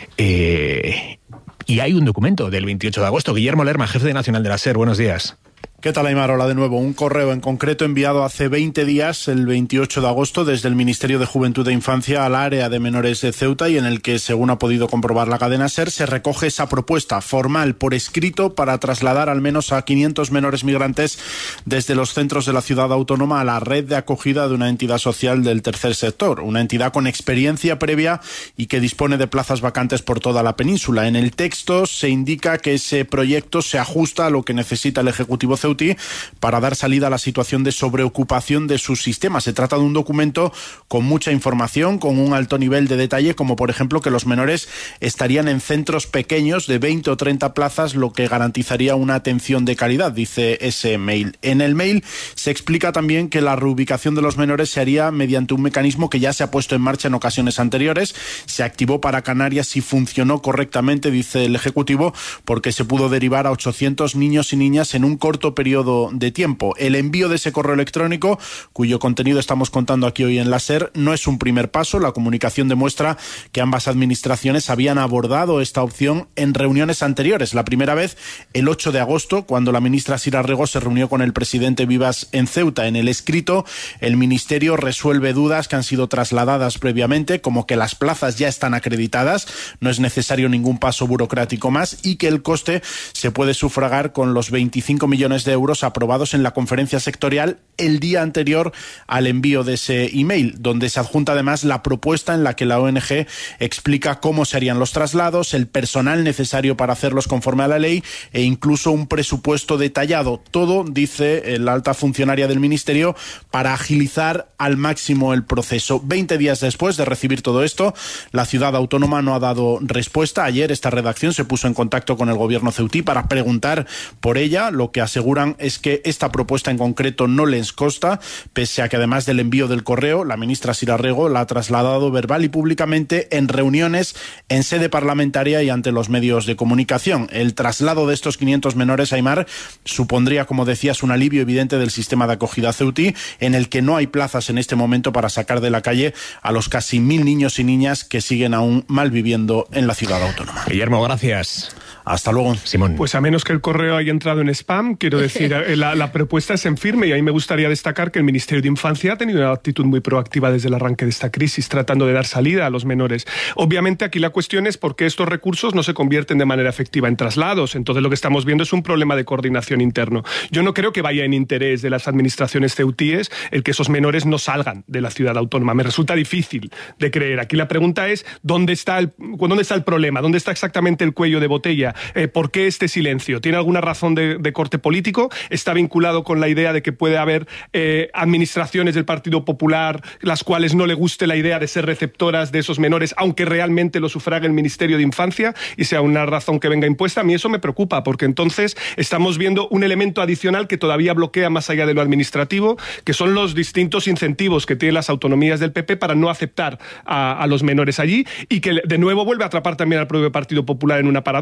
1.000. Y hay un documento del 28 de agosto. Guillermo Lerma, jefe de Nacional de la SER, buenos días. ¿Qué tal, Aimar? Hola de nuevo. Un correo en concreto enviado hace 20 días, el 28 de agosto, desde el Ministerio de Juventud e Infancia al área de menores de Ceuta y en el que, según ha podido comprobar la cadena SER, se recoge esa propuesta formal por escrito para trasladar al menos a 500 menores migrantes desde los centros de la ciudad autónoma a la red de acogida de una entidad social del tercer sector, una entidad con experiencia previa y que dispone de plazas vacantes por toda la península. En el texto se indica que ese proyecto se ajusta a lo que necesita el Ejecutivo ceutí para dar salida a la situación de sobreocupación de sus sistemas. Se trata de un documento con mucha información, con un alto nivel de detalle, como por ejemplo que los menores estarían en centros pequeños de 20 o 30 plazas, lo que garantizaría una atención de calidad, dice ese mail. En el mail se explica también que la reubicación de los menores se haría mediante un mecanismo que ya se ha puesto en marcha en ocasiones anteriores. Se activó para Canarias y funcionó correctamente, dice el Ejecutivo, porque se pudo derivar a 800 niños y niñas en un corto periodo de tiempo. El envío de ese correo electrónico, cuyo contenido estamos contando aquí hoy en la SER, no es un primer paso. La comunicación demuestra que ambas administraciones habían abordado esta opción en reuniones anteriores. La primera vez, el 8 de agosto, cuando la ministra Sira Rego se reunió con el presidente Vivas en Ceuta. En el escrito, el Ministerio resuelve dudas que han sido trasladadas previamente, como que las plazas ya están acreditadas, no es necesario ningún paso burocrático más y que el coste se puede sufragar con los 25 millones de euros aprobados en la conferencia sectorial el día anterior al envío de ese email, donde se adjunta además la propuesta en la que la ONG explica cómo se harían los traslados, el personal necesario para hacerlos conforme a la ley e incluso un presupuesto detallado. Todo, dice la alta funcionaria del Ministerio, para agilizar al máximo el proceso. 20 días después de recibir todo esto, la ciudad autónoma no ha dado respuesta. Ayer esta redacción se puso en contacto con el gobierno ceutí para preguntar por ella. Lo que aseguran es que esta propuesta en concreto no les consta, pese a que además del envío del correo, la ministra Sira Rego la ha trasladado verbal y públicamente en reuniones en sede parlamentaria y ante los medios de comunicación. El traslado de estos 500 menores, Aimar, supondría, como decías, un alivio evidente del sistema de acogida ceutí, en el que no hay plazas en este momento para sacar de la calle a los casi 1.000 niños y niñas que siguen aún mal viviendo en la ciudad autónoma. Guillermo, gracias. Hasta luego. Simón. Pues a menos que el correo haya entrado en spam, quiero decir, la propuesta es en firme y a mí me gustaría destacar que el Ministerio de Infancia ha tenido una actitud muy proactiva desde el arranque de esta crisis, tratando de dar salida a los menores. Obviamente aquí la cuestión es por qué estos recursos no se convierten de manera efectiva en traslados. Entonces lo que estamos viendo es un problema de coordinación interno. Yo no creo que vaya en interés de las administraciones ceutíes el que esos menores no salgan de la ciudad autónoma. Me resulta difícil de creer. Aquí la pregunta es ¿dónde está el problema? ¿Dónde está exactamente el cuello de botella? ¿Por qué este silencio? ¿Tiene alguna razón de corte político? ¿Está vinculado con la idea de que puede haber administraciones del Partido Popular las cuales no le guste la idea de ser receptoras de esos menores, aunque realmente lo sufrague el Ministerio de Infancia y sea una razón que venga impuesta? A mí eso me preocupa, porque entonces estamos viendo un elemento adicional que todavía bloquea más allá de lo administrativo, que son los distintos incentivos que tienen las autonomías del PP para no aceptar a los menores allí, y que de nuevo vuelve a atrapar también al propio Partido Popular en una paradoja, porque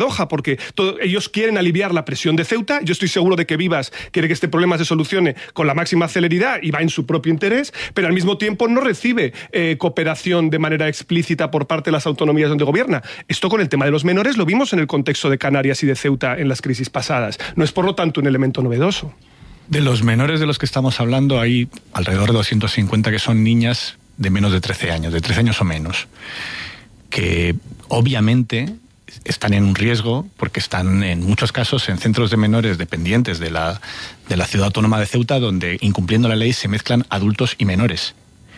porque ellos quieren aliviar la presión de Ceuta. Yo estoy seguro de que Vivas quiere que este problema se solucione con la máxima celeridad y va en su propio interés, pero al mismo tiempo no recibe cooperación de manera explícita por parte de las autonomías donde gobierna. Esto con el tema de los menores lo vimos en el contexto de Canarias y de Ceuta en las crisis pasadas. No es por lo tanto un elemento novedoso. De los menores de los que estamos hablando, hay alrededor de 250 que son niñas de menos de 13 años, de 13 años o menos, que obviamente están en un riesgo porque están en muchos casos en centros de menores dependientes de la ciudad autónoma de Ceuta, donde incumpliendo la ley se mezclan adultos y menores,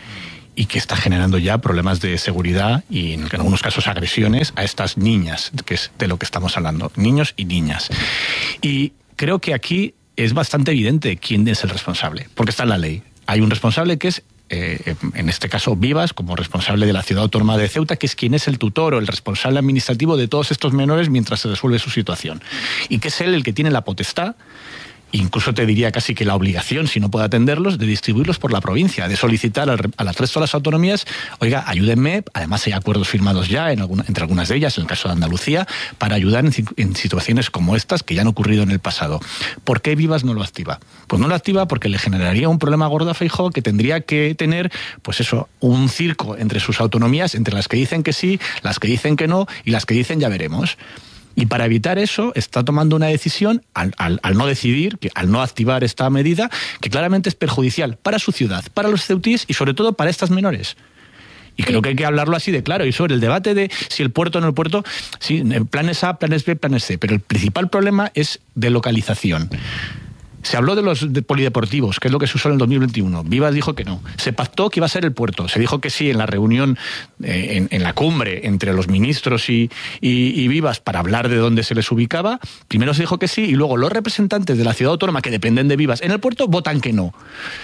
y que está generando ya problemas de seguridad y en algunos casos agresiones a estas niñas, que es de lo que estamos hablando, niños y niñas. Y creo que aquí es bastante evidente quién es el responsable, porque está en la ley. Hay un responsable que es, en este caso, Vivas, como responsable de la ciudad autónoma de Ceuta, que es quien es el tutor o el responsable administrativo de todos estos menores mientras se resuelve su situación. Y que es él el que tiene la potestad, incluso te diría casi que la obligación, si no puede atenderlos, de distribuirlos por la provincia, de solicitar al resto de las autonomías, oiga, ayúdenme, además hay acuerdos firmados ya entre algunas de ellas, en el caso de Andalucía, para ayudar en situaciones como estas que ya han ocurrido en el pasado. ¿Por qué Vivas no lo activa? Pues no lo activa porque le generaría un problema gordo a Feijóo, que tendría que tener, pues eso, un circo entre sus autonomías, entre las que dicen que sí, las que dicen que no y las que dicen ya veremos. Y para evitar eso está tomando una decisión al no decidir, al no activar esta medida, que claramente es perjudicial para su ciudad, para los ceutíes y sobre todo para estas menores. Y creo que hay que hablarlo así de claro. Y sobre el debate de si el puerto o no el puerto, sí, planes A, planes B, planes C. Pero el principal problema es de localización. Se habló de los polideportivos, que es lo que se usó en el 2021. Vivas dijo que no. Se pactó que iba a ser el puerto. Se dijo que sí en la reunión, en la cumbre entre los ministros y Vivas para hablar de dónde se les ubicaba. Primero se dijo que sí y luego los representantes de la ciudad autónoma que dependen de Vivas en el puerto votan que no.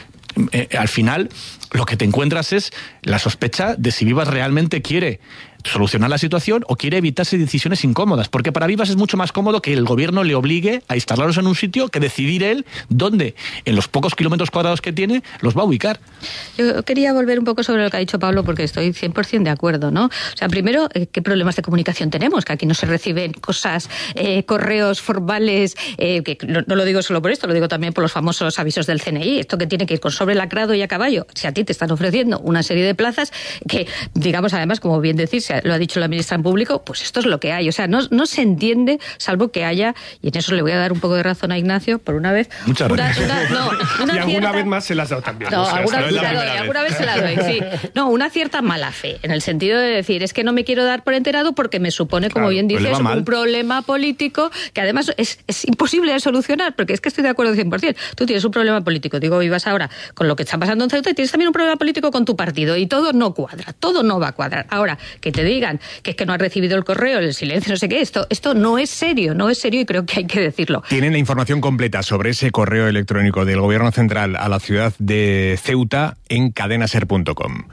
Al final lo que te encuentras es la sospecha de si Vivas realmente quiere solucionar la situación o quiere evitarse decisiones incómodas, porque para Vivas es mucho más cómodo que el gobierno le obligue a instalarlos en un sitio que decidir él dónde, en los pocos kilómetros cuadrados que tiene, los va a ubicar. Yo quería volver un poco sobre lo que ha dicho Pablo, porque estoy 100% de acuerdo, ¿no? O sea, primero, ¿qué problemas de comunicación tenemos? Que aquí no se reciben cosas, correos formales, que no lo digo solo por esto, lo digo también por los famosos avisos del CNI, esto que tiene que ir con sobre lacrado y a caballo. Si a ti te están ofreciendo una serie de plazas que, digamos, además, como bien decís, lo ha dicho la ministra en público, pues esto es lo que hay. O sea, no se entiende, salvo que haya, y en eso le voy a dar un poco de razón a Ignacio, por una vez. Muchas gracias. Y alguna vez más se las ha dado también. No, alguna vez se la doy, sí. No, una cierta mala fe, en el sentido de decir, es que no me quiero dar por enterado porque me supone, como bien dices, un problema político que además es imposible de solucionar, porque es que estoy de acuerdo 100%. Tú tienes un problema político, digo, Vivas ahora con lo que está pasando en Ceuta, y tienes también un problema político con tu partido, y todo no cuadra, todo no va a cuadrar. Ahora, que te digan que es que no has recibido el correo, el silencio, no sé qué, esto no es serio, y creo que hay que decirlo. Tienen la información completa sobre ese correo electrónico del Gobierno Central a la ciudad de Ceuta en cadenaser.com.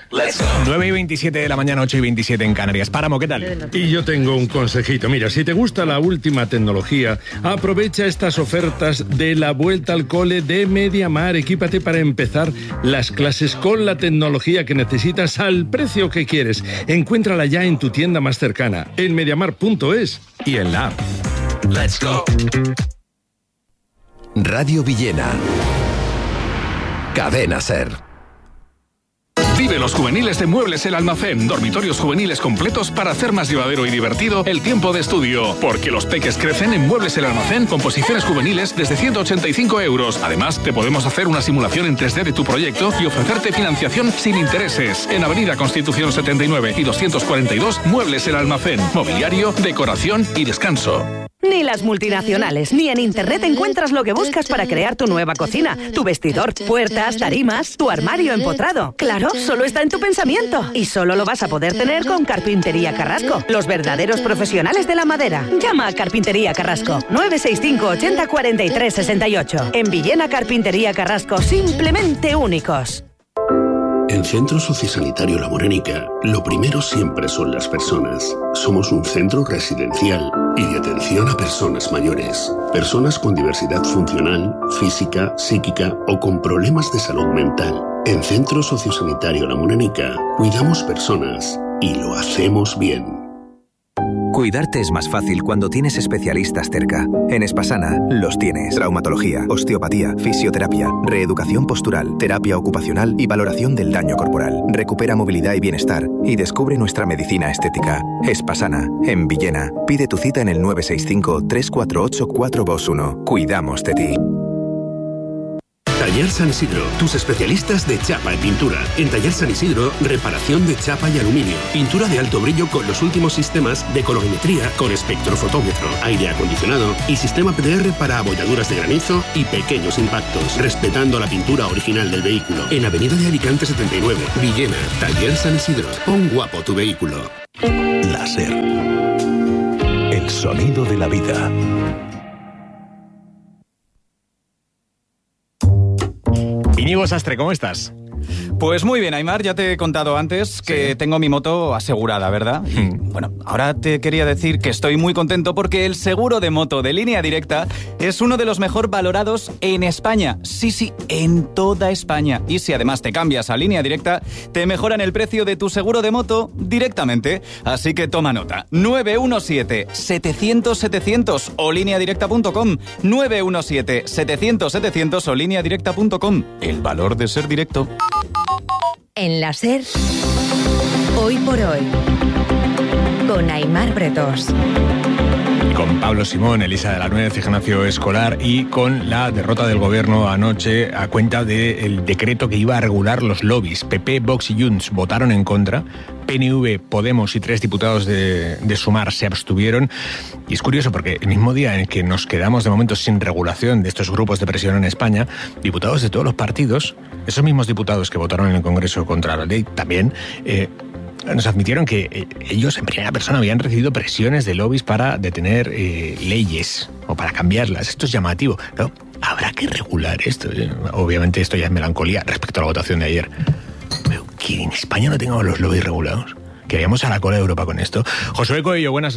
9:27 de la mañana, 8:27 en Canarias. Páramo, ¿qué tal? Y yo tengo un consejito. Mira, si te gusta la última tecnología, aprovecha estas ofertas de la vuelta al cole de MediaMar. Equípate para empezar las clases con la tecnología que necesitas al precio que quieres. Encuéntrala ya en tu tienda más cercana, en mediamar.es y en la app. Let's go. Radio Villena. Cadena Ser. Vive los juveniles de Muebles El Almacén. Dormitorios juveniles completos para hacer más llevadero y divertido el tiempo de estudio. Porque los peques crecen en Muebles El Almacén con posiciones juveniles desde 185 euros. Además, te podemos hacer una simulación en 3D de tu proyecto y ofrecerte financiación sin intereses. En Avenida Constitución 79 y 242, Muebles El Almacén. Mobiliario, decoración y descanso. Ni las multinacionales, ni en Internet encuentras lo que buscas para crear tu nueva cocina. Tu vestidor, puertas, tarimas, tu armario empotrado. Claro, solo está en tu pensamiento. Y solo lo vas a poder tener con Carpintería Carrasco, los verdaderos profesionales de la madera. Llama a Carpintería Carrasco, 965 80 43 68. En Villena, Carpintería Carrasco, simplemente únicos. En Centro Sociosanitario La Morenica, lo primero siempre son las personas. Somos un centro residencial y de atención a personas mayores. Personas con diversidad funcional, física, psíquica o con problemas de salud mental. En Centro Sociosanitario La Morenica, cuidamos personas y lo hacemos bien. Cuidarte es más fácil cuando tienes especialistas cerca. En Espasana los tienes. Traumatología, osteopatía, fisioterapia, reeducación postural, terapia ocupacional y valoración del daño corporal. Recupera movilidad y bienestar y descubre nuestra medicina estética. Espasana, en Villena. Pide tu cita en el 965-348-421. Cuidamos de ti. Taller San Isidro, tus especialistas de chapa y pintura. En Taller San Isidro, reparación de chapa y aluminio. Pintura de alto brillo con los últimos sistemas de colorimetría con espectrofotómetro, aire acondicionado y sistema PDR para abolladuras de granizo y pequeños impactos. Respetando la pintura original del vehículo. En Avenida de Alicante 79, Villena. Taller San Isidro. Pon guapo tu vehículo. Láser. El sonido de la vida. Íñigo Sastre, ¿cómo estás? Pues muy bien, Aimar, ya te he contado antes que tengo mi moto asegurada, ¿verdad? Y, bueno, ahora te quería decir que estoy muy contento porque el seguro de moto de Línea Directa es uno de los mejor valorados en España. Sí, en toda España. Y si además te cambias a Línea Directa, te mejoran el precio de tu seguro de moto directamente. Así que toma nota. 917-700-700 o lineadirecta.com. 917-700-700 o lineadirecta.com. El valor de ser directo. En la SER, Hoy por Hoy, con Aimar Bretós. Con Pablo Simón, Elisa de la Nuez, Ignacio Escolar y con la derrota del gobierno anoche a cuenta del decreto que iba a regular los lobbies. PP, Vox y Junts votaron en contra. PNV, Podemos y 3 diputados de Sumar se abstuvieron. Y es curioso porque el mismo día en el que nos quedamos de momento sin regulación de estos grupos de presión en España, diputados de todos los partidos, esos mismos diputados que votaron en el Congreso contra la ley, también nos admitieron que ellos en primera persona habían recibido presiones de lobbies para detener leyes o para cambiarlas. Esto es llamativo. Pero habrá que regular esto. Obviamente esto ya es melancolía respecto a la votación de ayer. Pero que en España no tengamos los lobbies regulados. Que vayamos a la cola de Europa con esto. Josué Coello, buenos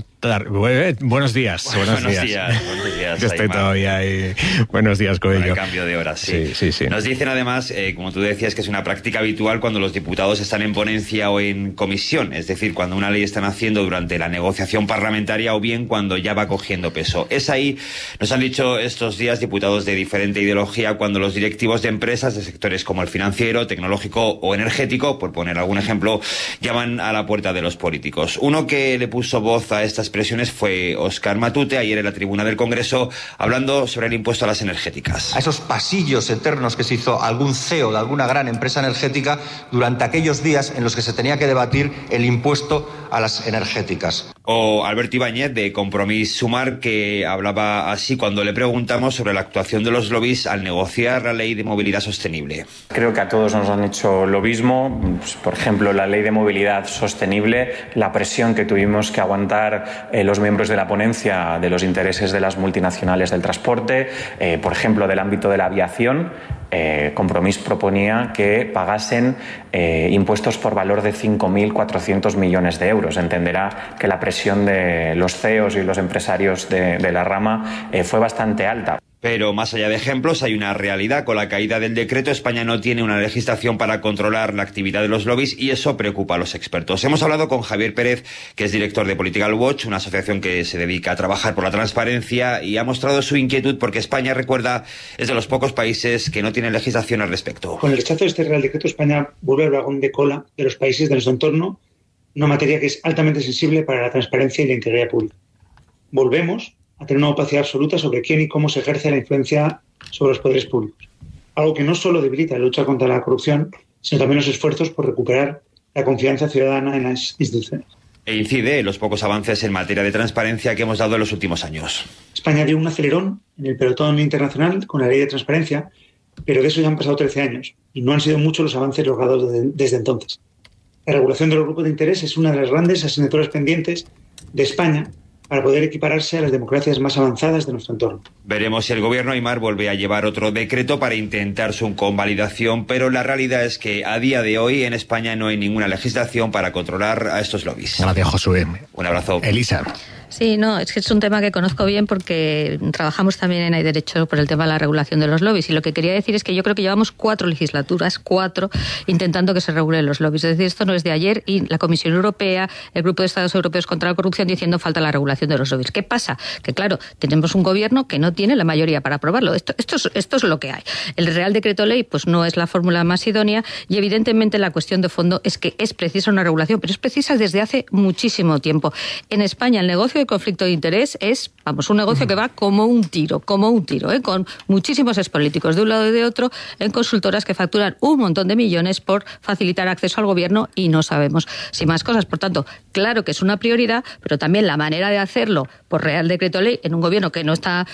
días. Buenos días. Yo estoy todavía ahí. Buenos días, Coello. Con el cambio de horas, sí. Nos dicen además, como tú decías, que es una práctica habitual cuando los diputados están en ponencia o en comisión, es decir, cuando una ley están haciendo durante la negociación parlamentaria o bien cuando ya va cogiendo peso. Es ahí, nos han dicho estos días diputados de diferente ideología, cuando los directivos de empresas de sectores como el financiero, tecnológico o energético, por poner algún ejemplo, llaman a la puerta de los políticos. Uno que le puso voz a estas presiones fue Óscar Matute, ayer en la tribuna del Congreso, hablando sobre el impuesto a las energéticas. A esos pasillos eternos que se hizo algún CEO de alguna gran empresa energética durante aquellos días en los que se tenía que debatir el impuesto a las energéticas. O Alberto Ibáñez, de Compromís Sumar, que hablaba así cuando le preguntamos sobre la actuación de los lobbies al negociar la ley de movilidad sostenible. Creo que a todos nos han hecho lo mismo. Por ejemplo, la ley de movilidad sostenible, la presión que tuvimos que aguantar los miembros de la ponencia de los intereses de las multinacionales del transporte, por ejemplo, del ámbito de la aviación. Compromís proponía que pagasen impuestos por valor de 5.400 millones de euros. Entenderá que la presión de los CEOs y los empresarios de la rama fue bastante alta. Pero más allá de ejemplos, hay una realidad. Con la caída del decreto, España no tiene una legislación para controlar la actividad de los lobbies y eso preocupa a los expertos. Hemos hablado con Javier Pérez, que es director de Political Watch, una asociación que se dedica a trabajar por la transparencia, y ha mostrado su inquietud porque España, recuerda, es de los pocos países que no tienen legislación al respecto. Con el rechazo de este Real Decreto, España vuelve al vagón de cola de los países de nuestro entorno, una materia que es altamente sensible para la transparencia y la integridad pública. Volvemos a tener una opacidad absoluta sobre quién y cómo se ejerce la influencia sobre los poderes públicos. Algo que no solo debilita la lucha contra la corrupción, sino también los esfuerzos por recuperar la confianza ciudadana en las instituciones. E incide en los pocos avances en materia de transparencia que hemos dado en los últimos años. España dio un acelerón en el pelotón internacional con la ley de transparencia, pero de eso ya han pasado 13 años y no han sido muchos los avances logrados desde entonces. La regulación de los grupos de interés es una de las grandes asignaturas pendientes de España para poder equipararse a las democracias más avanzadas de nuestro entorno. Veremos si el gobierno Aimar vuelve a llevar otro decreto para intentar su convalidación, pero la realidad es que a día de hoy en España no hay ninguna legislación para controlar a estos lobbies. Gracias, Josué. Un abrazo. Elisa. Sí, no, es que es un tema que conozco bien porque trabajamos también en Hay Derecho por el tema de la regulación de los lobbies, y lo que quería decir es que yo creo que llevamos 4 legislaturas, intentando que se regulen los lobbies. Es decir, esto no es de ayer, y la Comisión Europea, el Grupo de Estados Europeos contra la Corrupción diciendo falta la regulación de los lobbies. ¿Qué pasa? Que claro, tenemos un gobierno que no tiene la mayoría para aprobarlo. Esto es lo que hay. El Real Decreto Ley pues no es la fórmula más idónea, y evidentemente la cuestión de fondo es que es precisa una regulación, pero es precisa desde hace muchísimo tiempo. En España el negocio de conflicto de interés es, un negocio que va como un tiro, con muchísimos expolíticos de un lado y de otro, en consultoras que facturan un montón de millones por facilitar acceso al gobierno y no sabemos si más cosas. Por tanto, claro que es una prioridad, pero también la manera de hacerlo por Real Decreto Ley en un gobierno que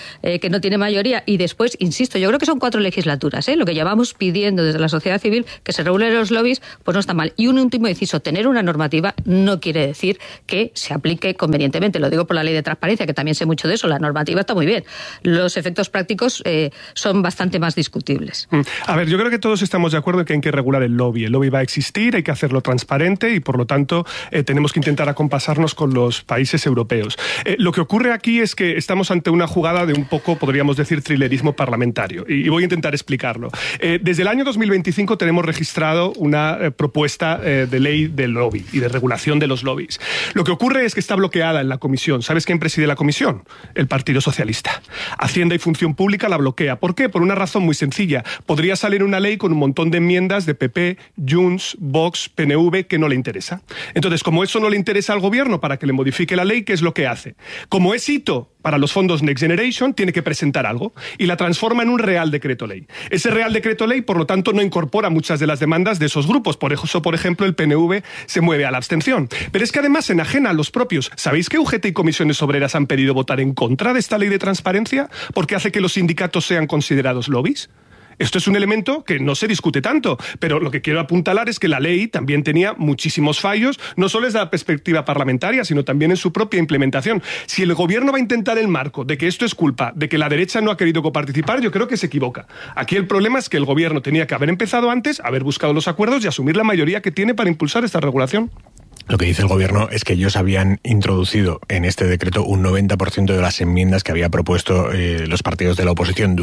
no tiene mayoría, y después, insisto, yo creo que son 4 legislaturas, lo que llevamos pidiendo desde la sociedad civil, que se regulen los lobbies, pues no está mal. Y un último inciso, tener una normativa no quiere decir que se aplique convenientemente. Lo digo por la ley de transparencia, que también sé mucho de eso. La normativa está muy bien. Los efectos prácticos son bastante más discutibles. A ver, yo creo que todos estamos de acuerdo en que hay que regular el lobby. El lobby va a existir, hay que hacerlo transparente, y por lo tanto tenemos que intentar acompasarnos con los países europeos. Lo que ocurre aquí es que estamos ante una jugada de un poco, podríamos decir, thrillerismo parlamentario, y voy a intentar explicarlo. Desde el año 2025 tenemos registrado una propuesta de ley del lobby y de regulación de los lobbies. Lo que ocurre es que está bloqueada en la comisión. ¿Sabes quién preside la comisión? El Partido Socialista. Hacienda y Función Pública la bloquea. ¿Por qué? Por una razón muy sencilla. Podría salir una ley con un montón de enmiendas de PP, Junts, Vox, PNV, que no le interesa. Entonces, como eso no le interesa al gobierno para que le modifique la ley, ¿qué es lo que hace? Como es hito para los fondos Next Generation, tiene que presentar algo y la transforma en un Real Decreto Ley. Ese Real Decreto Ley, por lo tanto, no incorpora muchas de las demandas de esos grupos. Por eso, por ejemplo, el PNV se mueve a la abstención. Pero es que además se enajena a los propios. ¿Sabéis que UGT y comisiones obreras han pedido votar en contra de esta ley de transparencia porque hace que los sindicatos sean considerados lobbies? Esto es un elemento que no se discute tanto, pero lo que quiero apuntalar es que la ley también tenía muchísimos fallos, no solo desde la perspectiva parlamentaria, sino también en su propia implementación. Si el gobierno va a intentar el marco de que esto es culpa de que la derecha no ha querido coparticipar, yo creo que se equivoca. Aquí el problema es que el gobierno tenía que haber empezado antes, haber buscado los acuerdos y asumir la mayoría que tiene para impulsar esta regulación. Lo que dice el gobierno es que ellos habían introducido en este decreto un 90% de las enmiendas que había propuesto los partidos de la oposición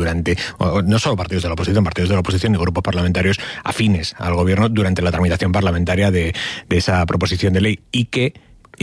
no solo partidos de la oposición y grupos parlamentarios afines al gobierno durante la tramitación parlamentaria de esa proposición de ley, y que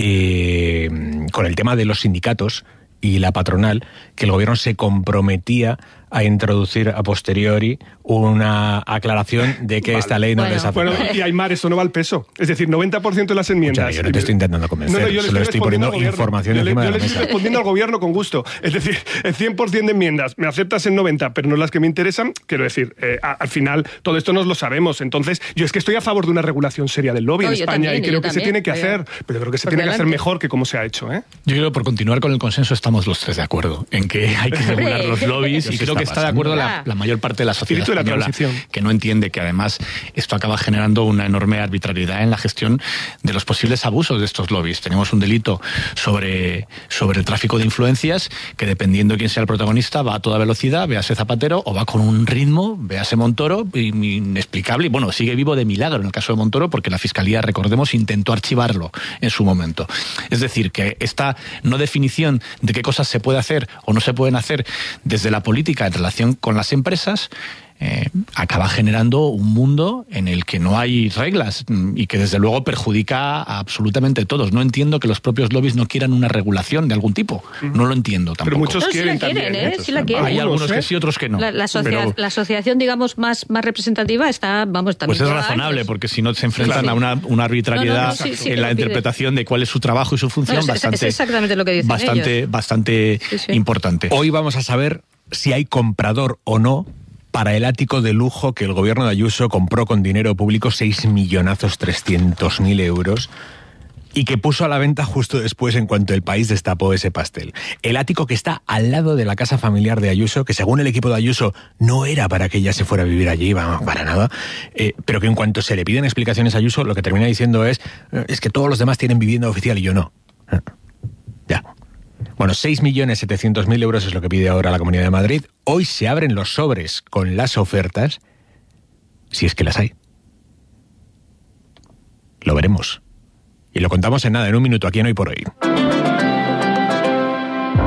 con el tema de los sindicatos y la patronal, que el gobierno se comprometía a introducir a posteriori una aclaración de que esta ley no les afecta. Bueno, y Aymar, eso no va al peso. Es decir, 90% de las enmiendas... Yo no te estoy intentando convencer, yo solo estoy poniendo información encima de la mesa. Yo le estoy respondiendo al gobierno con gusto. Es decir, el 100% de enmiendas, me aceptas en 90, pero no las que me interesan. Quiero decir, al final, todo esto nos lo sabemos. Entonces, yo es que estoy a favor de una regulación seria del lobby en España, y creo que se tiene que hacer, pero creo que se tiene que hacer mejor que como se ha hecho. Yo creo que por continuar con el consenso estamos los tres de acuerdo en que hay que regular los lobbies, y creo que está de acuerdo la mayor parte de la sociedad española, que no entiende que además esto acaba generando una enorme arbitrariedad en la gestión de los posibles abusos de estos lobbies. Tenemos un delito sobre el tráfico de influencias que, dependiendo de quién sea el protagonista, va a toda velocidad, véase Zapatero, o va con un ritmo, véase Montoro, inexplicable, y bueno, sigue vivo de milagro en el caso de Montoro, porque la Fiscalía, recordemos, intentó archivarlo en su momento. Es decir, que esta no definición de qué cosas se puede hacer o no se pueden hacer desde la política en relación con las empresas acaba generando un mundo en el que no hay reglas y que desde luego perjudica a absolutamente todos. No entiendo que los propios lobbies no quieran una regulación de algún tipo. No lo entiendo tampoco. Pero muchos quieren también. Sí la quieren. Hay algunos que sí, otros que no. La asociación, digamos, más representativa está, también... Pues es razonable, porque si no se enfrentan a una arbitrariedad en la interpretación de cuál es su trabajo y su función, es exactamente lo que dicen bastante importante. Hoy vamos a saber si hay comprador o no para el ático de lujo que el gobierno de Ayuso compró con dinero público, 6.300.000 euros, y que puso a la venta justo después, en cuanto el país destapó ese pastel. El ático que está al lado de la casa familiar de Ayuso, que según el equipo de Ayuso no era para que ella se fuera a vivir allí, para nada, pero que en cuanto se le piden explicaciones a Ayuso, lo que termina diciendo es que todos los demás tienen vivienda oficial y yo no. Ya. Bueno, 6.700.000 euros es lo que pide ahora la Comunidad de Madrid. Hoy se abren los sobres con las ofertas, si es que las hay. Lo veremos. Y lo contamos en nada, en un minuto, aquí en Hoy por Hoy.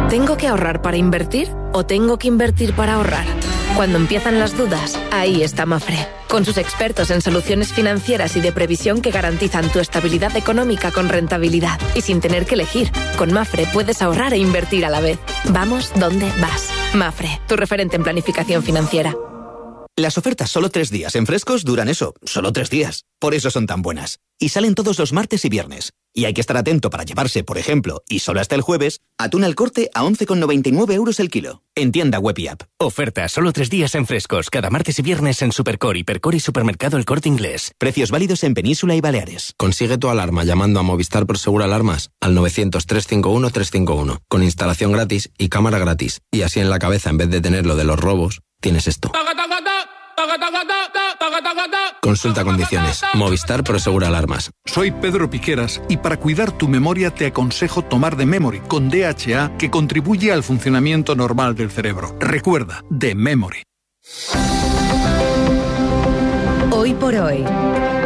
¿Tengo que ahorrar para invertir o tengo que invertir para ahorrar? Cuando empiezan las dudas, ahí está Mapfre, con sus expertos en soluciones financieras y de previsión que garantizan tu estabilidad económica con rentabilidad y sin tener que elegir. Con Mapfre puedes ahorrar e invertir a la vez. Vamos donde vas. Mapfre, tu referente en planificación financiera. Las ofertas solo 3 días en Frescos duran eso, solo 3 días. Por eso son tan buenas. Y salen todos los martes y viernes. Y hay que estar atento para llevarse, por ejemplo, y solo hasta el jueves, atún al corte a 11,99 euros el kilo. En tienda web y app. Oferta solo 3 días en Frescos, cada martes y viernes en Supercore, Hipercore y Supermercado El Corte Inglés. Precios válidos en Península y Baleares. Consigue tu alarma llamando a Movistar Prosegur Alarmas al 900-351-351, con instalación gratis y cámara gratis. Y así en la cabeza, en vez de tener lo de los robos, tienes esto. Consulta condiciones. Movistar Prosegur Alarmas. Soy Pedro Piqueras y para cuidar tu memoria te aconsejo tomar The Memory con DHA, que contribuye al funcionamiento normal del cerebro. Recuerda, The Memory. Hoy por hoy.